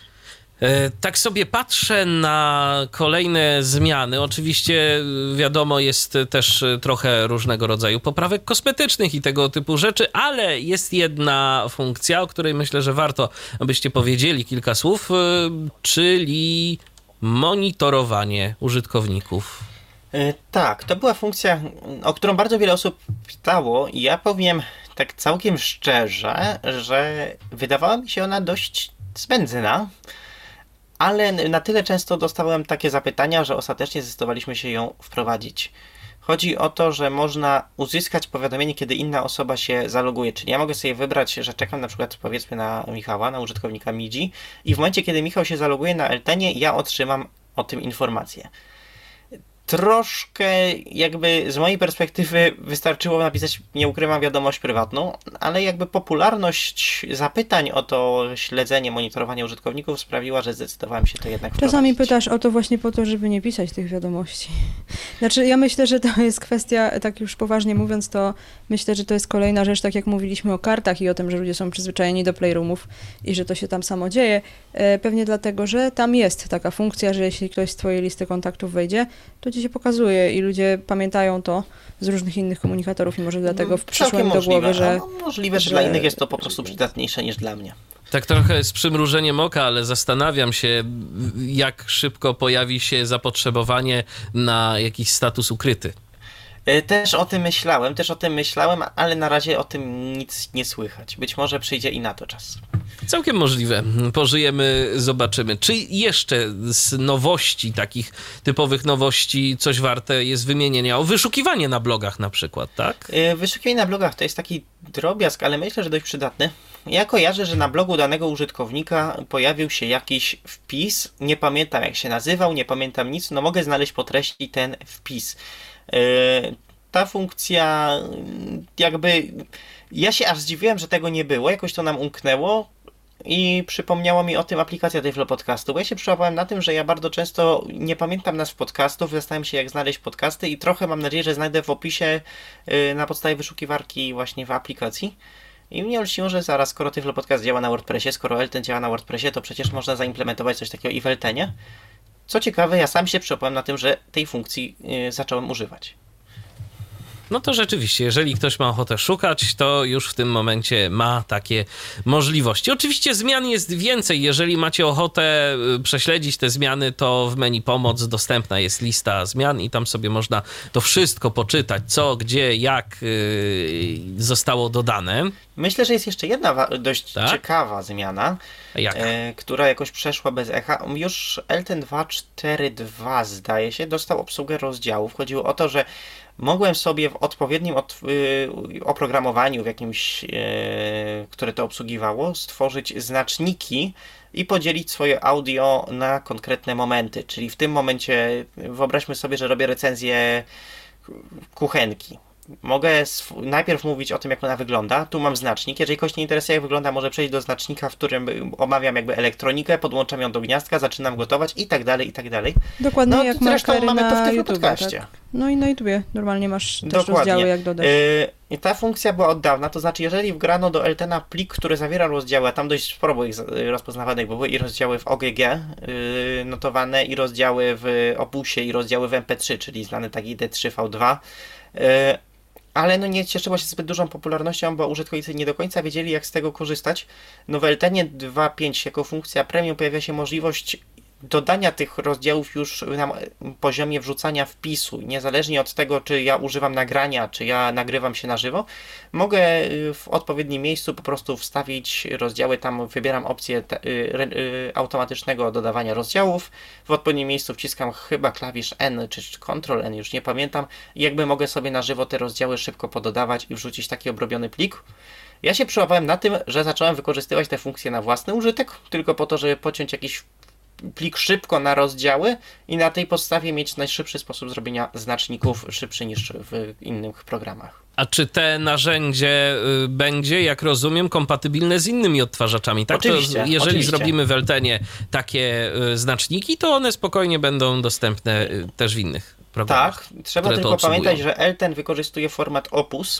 Tak sobie patrzę na kolejne zmiany. Oczywiście wiadomo, jest też trochę różnego rodzaju poprawek kosmetycznych i tego typu rzeczy, ale jest jedna funkcja, o której myślę, że warto, abyście powiedzieli kilka słów, czyli monitorowanie użytkowników. Tak, to była funkcja, o którą bardzo wiele osób pytało i ja powiem tak całkiem szczerze, że wydawała mi się ona dość zbędna. Ale na tyle często dostałem takie zapytania, że ostatecznie zdecydowaliśmy się ją wprowadzić. Chodzi o to, że można uzyskać powiadomienie, kiedy inna osoba się zaloguje. Czyli ja mogę sobie wybrać, że czekam na przykład powiedzmy na Michała, na użytkownika Midzi i w momencie, kiedy Michał się zaloguje na Eltenie, ja otrzymam o tym informację. Troszkę jakby z mojej perspektywy wystarczyło napisać, nie ukrywam, wiadomość prywatną, ale jakby popularność zapytań o to śledzenie, monitorowanie użytkowników sprawiła, że zdecydowałem się to jednak wprowadzić. Czasami pytasz o to właśnie po to, żeby nie pisać tych wiadomości. Znaczy ja myślę, że to jest kwestia, tak już poważnie mówiąc, to myślę, że to jest kolejna rzecz, tak jak mówiliśmy o kartach i o tym, że ludzie są przyzwyczajeni do playroomów i że to się tam samo dzieje. Pewnie dlatego, że tam jest taka funkcja, że jeśli ktoś z twojej listy kontaktów wejdzie, to ci się pokazuje i ludzie pamiętają to z różnych innych komunikatorów i może dlatego przyszło im do głowy, że... No, możliwe, że, że dla innych jest to po prostu przydatniejsze niż dla mnie. Tak trochę z przymrużeniem oka, ale zastanawiam się, jak szybko pojawi się zapotrzebowanie na jakiś status ukryty. Też o tym myślałem, też o tym myślałem, ale na razie o tym nic nie słychać. Być może przyjdzie i na to czas. Całkiem możliwe. Pożyjemy, zobaczymy. Czy jeszcze z nowości, takich typowych nowości, coś warte jest wymienienia? O wyszukiwanie na blogach na przykład, tak? Wyszukiwanie na blogach to jest taki drobiazg, ale myślę, że dość przydatny. Ja kojarzę, że na blogu danego użytkownika pojawił się jakiś wpis. Nie pamiętam jak się nazywał, nie pamiętam nic. No mogę znaleźć po treści ten wpis. Ta funkcja jakby... Ja się aż zdziwiłem, że tego nie było. Jakoś to nam umknęło. I przypomniała mi o tym aplikacja Tyflo Podcastu, bo ja się przyłapałem na tym, że ja bardzo często nie pamiętam nazw podcastów, zastanawiam się jak znaleźć podcasty i trochę mam nadzieję, że znajdę w opisie yy, na podstawie wyszukiwarki właśnie w aplikacji. I mnie olśniło, że zaraz, skoro Tyflo Podcast działa na WordPressie, skoro Elten działa na WordPressie, to przecież można zaimplementować coś takiego i w Eltenie. Co ciekawe, ja sam się przyłapałem na tym, że tej funkcji yy, zacząłem używać. No to rzeczywiście, jeżeli ktoś ma ochotę szukać, to już w tym momencie ma takie możliwości. Oczywiście zmian jest więcej. Jeżeli macie ochotę prześledzić te zmiany, to w menu pomoc dostępna jest lista zmian i tam sobie można to wszystko poczytać, co, gdzie, jak yy, zostało dodane. Myślę, że jest jeszcze jedna wa- dość tak? ciekawa zmiana, e, która jakoś przeszła bez echa. Już Elten dwa cztery dwa zdaje się dostał obsługę rozdziałów. Chodziło o to, że mogłem sobie w odpowiednim od, y, oprogramowaniu, w jakimś, y, które to obsługiwało, stworzyć znaczniki i podzielić swoje audio na konkretne momenty. Czyli w tym momencie wyobraźmy sobie, że robię recenzję kuchenki. Mogę sw- najpierw mówić o tym, jak ona wygląda. Tu mam znacznik. Jeżeli kogoś nie interesuje, jak wygląda, może przejść do znacznika, w którym omawiam jakby elektronikę, podłączam ją do gniazdka, zaczynam gotować i tak dalej, i tak dalej. Dokładnie no, jak zresztą mamy to w Tyflo YouTube, Podcaście. tak? No i na YouTubie normalnie masz też Dokładnie. rozdziały, jak dodać. Yy, ta funkcja była od dawna, to znaczy jeżeli wgrano do Eltena plik, który zawiera rozdziały, a tam dość sporo było ich rozpoznawanych, bo były i rozdziały w O G G yy, notowane, i rozdziały w Opusie, i rozdziały w M P trzy, czyli znany taki D trzy V dwa. Yy, ale no nie cieszyło się zbyt dużą popularnością, bo użytkownicy nie do końca wiedzieli, jak z tego korzystać. No w Eltenie dwa pięć jako funkcja premium pojawia się możliwość dodania tych rozdziałów już na poziomie wrzucania wpisu. Niezależnie od tego, czy ja używam nagrania, czy ja nagrywam się na żywo, mogę w odpowiednim miejscu po prostu wstawić rozdziały. Tam wybieram opcję te, y, y, automatycznego dodawania rozdziałów. W odpowiednim miejscu wciskam chyba klawisz N, czy Ctrl N, już nie pamiętam. I jakby mogę sobie na żywo te rozdziały szybko pododawać i wrzucić taki obrobiony plik. Ja się przyłapałem na tym, że zacząłem wykorzystywać te funkcje na własny użytek, tylko po to, żeby pociąć jakiś plik szybko na rozdziały i na tej podstawie mieć najszybszy sposób zrobienia znaczników, szybszy niż w innych programach. A czy te narzędzie y, będzie, jak rozumiem, kompatybilne z innymi odtwarzaczami? Tak? Oczywiście. To jeżeli oczywiście. zrobimy w Eltenie takie y, znaczniki, to one spokojnie będą dostępne y, też w innych programach. Tak, trzeba tylko pamiętać, że Elten wykorzystuje format Opus,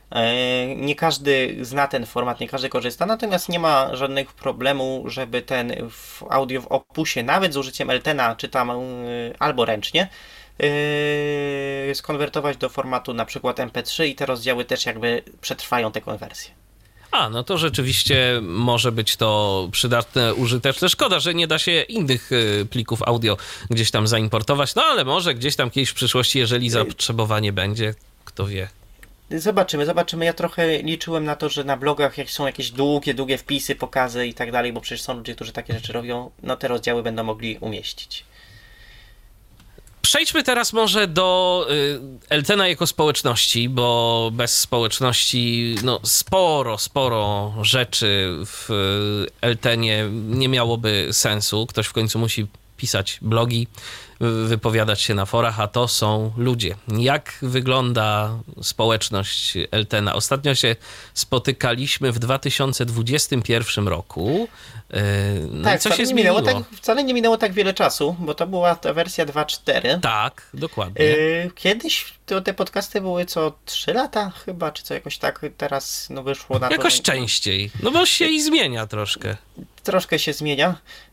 Nie każdy zna ten format, nie każdy korzysta, natomiast nie ma żadnego problemu, żeby ten audio w Opusie, nawet z użyciem Eltena, czy tam albo ręcznie, skonwertować do formatu na przykład em pe trzy i te rozdziały też jakby przetrwają tę konwersję. A, no to rzeczywiście może być to przydatne, użyteczne. Szkoda, że nie da się innych plików audio gdzieś tam zaimportować, no ale może gdzieś tam kiedyś w przyszłości, jeżeli zapotrzebowanie będzie, kto wie. Zobaczymy, zobaczymy. Ja trochę liczyłem na to, że na blogach, jak są jakieś długie, długie wpisy, pokazy i tak dalej, bo przecież są ludzie, którzy takie rzeczy robią, no te rozdziały będą mogli umieścić. Przejdźmy teraz może do Eltena jako społeczności, bo bez społeczności no sporo, sporo rzeczy w Eltenie nie miałoby sensu. Ktoś w końcu musi pisać blogi, wypowiadać się na forach, a to są ludzie. Jak wygląda społeczność Eltena? Ostatnio się spotykaliśmy w dwa tysiące dwudziestym pierwszym roku. No tak, co się nie zmieniło? Minęło tak, wcale nie minęło tak wiele czasu, bo to była ta wersja dwa cztery. Tak, dokładnie. Kiedyś to te podcasty były co trzy lata chyba, czy co jakoś tak, teraz no wyszło na to. Jakoś częściej, no bo się i zmienia troszkę. Troszkę się zmienia.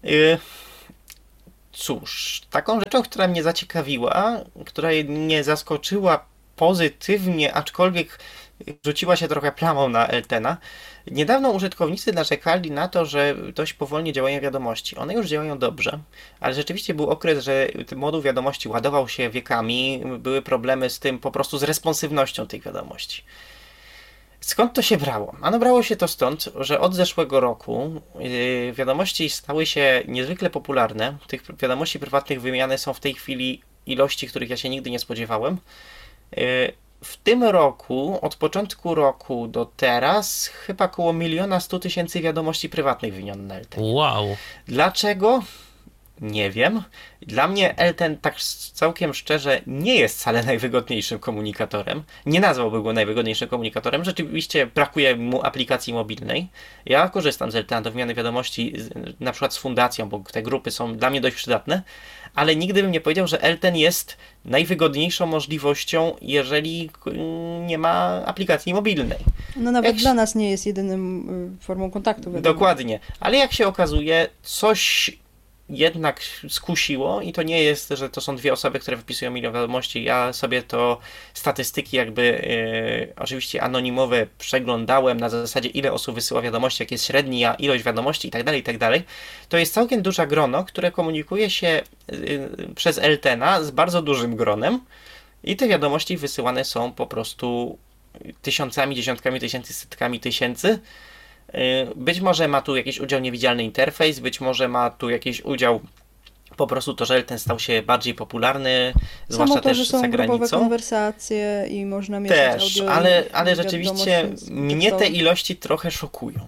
Cóż, taką rzeczą, która mnie zaciekawiła, która mnie zaskoczyła pozytywnie, aczkolwiek rzuciła się trochę plamą na Eltena. Niedawno użytkownicy narzekali na to, że dość powolnie działają wiadomości. One już działają dobrze, ale rzeczywiście był okres, że moduł wiadomości ładował się wiekami, były problemy z tym, po prostu z responsywnością tych wiadomości. Skąd to się brało? Ano brało się to stąd, że od zeszłego roku yy, wiadomości stały się niezwykle popularne. Tych wiadomości prywatnych wymiany są w tej chwili ilości, których ja się nigdy nie spodziewałem. Yy, w tym roku, od początku roku do teraz, chyba około miliona stu tysięcy wiadomości prywatnych wymieniono na Elten. Wow. Dlaczego? Nie wiem. Dla mnie Elten, tak całkiem szczerze, nie jest wcale najwygodniejszym komunikatorem. Nie nazwałbym go najwygodniejszym komunikatorem. Rzeczywiście brakuje mu aplikacji mobilnej. Ja korzystam z Eltena do wymiany wiadomości, na przykład z fundacją, bo te grupy są dla mnie dość przydatne, ale nigdy bym nie powiedział, że Elten jest najwygodniejszą możliwością, jeżeli nie ma aplikacji mobilnej. No nawet jak dla nas nie jest jedynym formą kontaktu. Wiadomo. Dokładnie. Ale jak się okazuje, coś jednak skusiło i to nie jest, że to są dwie osoby, które wypisują milion wiadomości. Ja sobie to statystyki jakby yy, oczywiście anonimowe przeglądałem na zasadzie, ile osób wysyła wiadomości, jak jest średnia ilość wiadomości i tak dalej, i tak dalej. To jest całkiem duże grono, które komunikuje się yy, przez Eltena z bardzo dużym gronem i te wiadomości wysyłane są po prostu tysiącami, dziesiątkami tysięcy, setkami tysięcy. Być może ma tu jakiś udział niewidzialny interfejs, być może ma tu jakiś udział po prostu to, że Elten stał się bardziej popularny, zwłaszcza Samo to, też że są za granicą. grupowe konwersacje i można mieć też, audio. ale, i ale rzeczywiście mnie te ilości trochę szokują.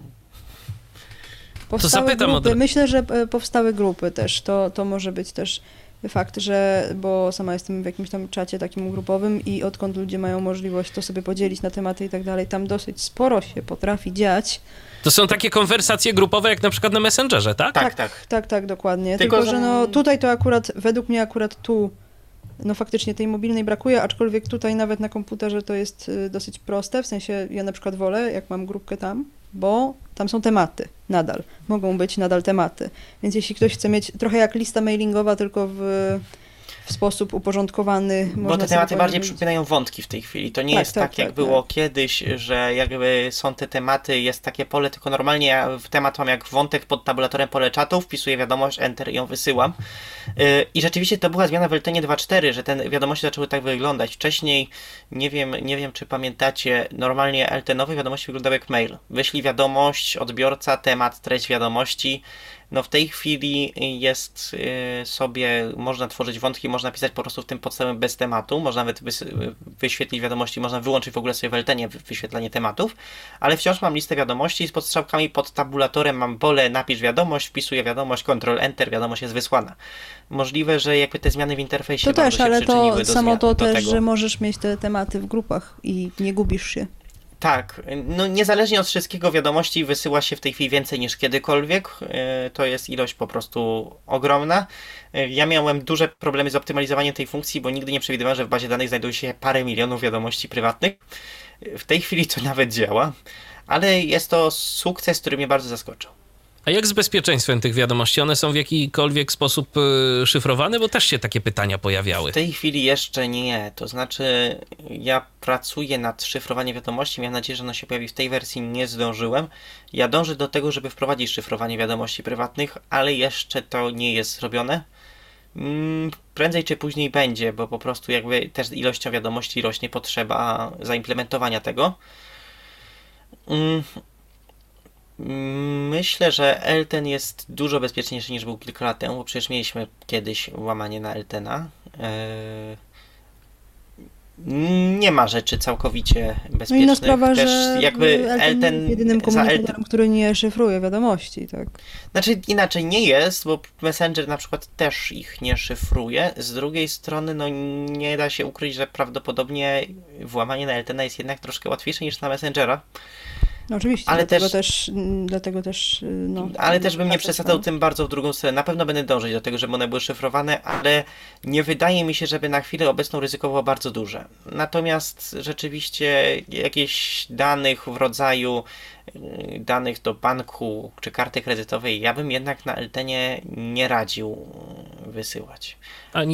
Powstały to zapytam grupy. od... Myślę, że powstały grupy też. To, to może być też fakt, że, bo sama jestem w jakimś tam czacie takim grupowym i odkąd ludzie mają możliwość to sobie podzielić na tematy i tak dalej, tam dosyć sporo się potrafi dziać. To są takie konwersacje grupowe, jak na przykład na Messengerze, tak? Tak, tak. Tak, tak, dokładnie. Tylko, Tylko, że że- no tutaj to akurat, według mnie akurat tu, no faktycznie tej mobilnej brakuje, aczkolwiek tutaj nawet na komputerze to jest y, dosyć proste, w sensie ja na przykład wolę, jak mam grupkę tam, bo tam są tematy nadal, mogą być nadal tematy. Więc jeśli ktoś chce mieć trochę jak lista mailingowa, tylko w, w sposób uporządkowany. Bo można te sobie tematy bardziej powiedzieć- przypominają wątki w tej chwili. To nie Tak, jest tak, tak, jak tak, było tak. kiedyś, że jakby są te tematy, jest takie pole, tylko normalnie ja w temat mam jak wątek pod tabulatorem pole czatu, wpisuję wiadomość, enter i ją wysyłam. Yy, I rzeczywiście to była zmiana w Eltenie dwa cztery, że te wiadomości zaczęły tak wyglądać. Wcześniej, nie wiem, nie wiem czy pamiętacie, normalnie Eltenowe wiadomości wyglądały jak mail. Wyślij wiadomość, odbiorca, temat, treść wiadomości. No w tej chwili jest y, sobie, można tworzyć wątki, można pisać po prostu w tym podstawowym bez tematu, można nawet wys- wyświetlić wiadomości, można wyłączyć w ogóle sobie w Eltenie wy- wyświetlanie tematów, ale wciąż mam listę wiadomości z podstrzałkami pod tabulatorem, mam pole napisz wiadomość, wpisuję wiadomość, Ctrl Enter, wiadomość jest wysłana. Możliwe, że jakby te zmiany w interfejsie To bardzo też, się ale przyczyniły to do samo zmian, to do też, tego. że możesz mieć te tematy w grupach i nie gubisz się. Tak, no niezależnie od wszystkiego wiadomości wysyła się w tej chwili więcej niż kiedykolwiek. To jest ilość po prostu ogromna. Ja miałem duże problemy z optymalizowaniem tej funkcji, bo nigdy nie przewidywałem, że w bazie danych znajduje się parę milionów wiadomości prywatnych. W tej chwili to nawet działa, ale jest to sukces, który mnie bardzo zaskoczył. A jak z bezpieczeństwem tych wiadomości? One są w jakikolwiek sposób y, szyfrowane? Bo też się takie pytania pojawiały. W tej chwili jeszcze nie. To znaczy, ja pracuję nad szyfrowaniem wiadomości. Miałem nadzieję, że ono się pojawi w tej wersji. Nie zdążyłem. Ja dążę do tego, żeby wprowadzić szyfrowanie wiadomości prywatnych, ale jeszcze to nie jest zrobione. Mm, prędzej czy później będzie, bo po prostu jakby też ilością wiadomości rośnie potrzeba zaimplementowania tego. Mm. Myślę, że Elten jest dużo bezpieczniejszy niż był kilka lat temu, bo przecież mieliśmy kiedyś łamanie na Eltena. Nie ma rzeczy całkowicie bezpiecznych. No inna sprawa, też że jakby Elten Elten jest jedynym komunikatorem, Elten... który nie szyfruje wiadomości, tak? Znaczy inaczej nie jest, bo Messenger na przykład też ich nie szyfruje. Z drugiej strony no nie da się ukryć, że prawdopodobnie włamanie na Eltena jest jednak troszkę łatwiejsze niż na Messengera. No oczywiście, ale dlatego też, też, dlatego też no, ale też bym nie przesadzał tym bardzo w drugą stronę. Na pewno będę dążyć do tego, żeby one były szyfrowane, ale nie wydaje mi się, żeby na chwilę obecną ryzyko było bardzo duże. Natomiast rzeczywiście jakieś danych w rodzaju danych do banku czy karty kredytowej, ja bym jednak na Eltenie nie radził wysyłać. A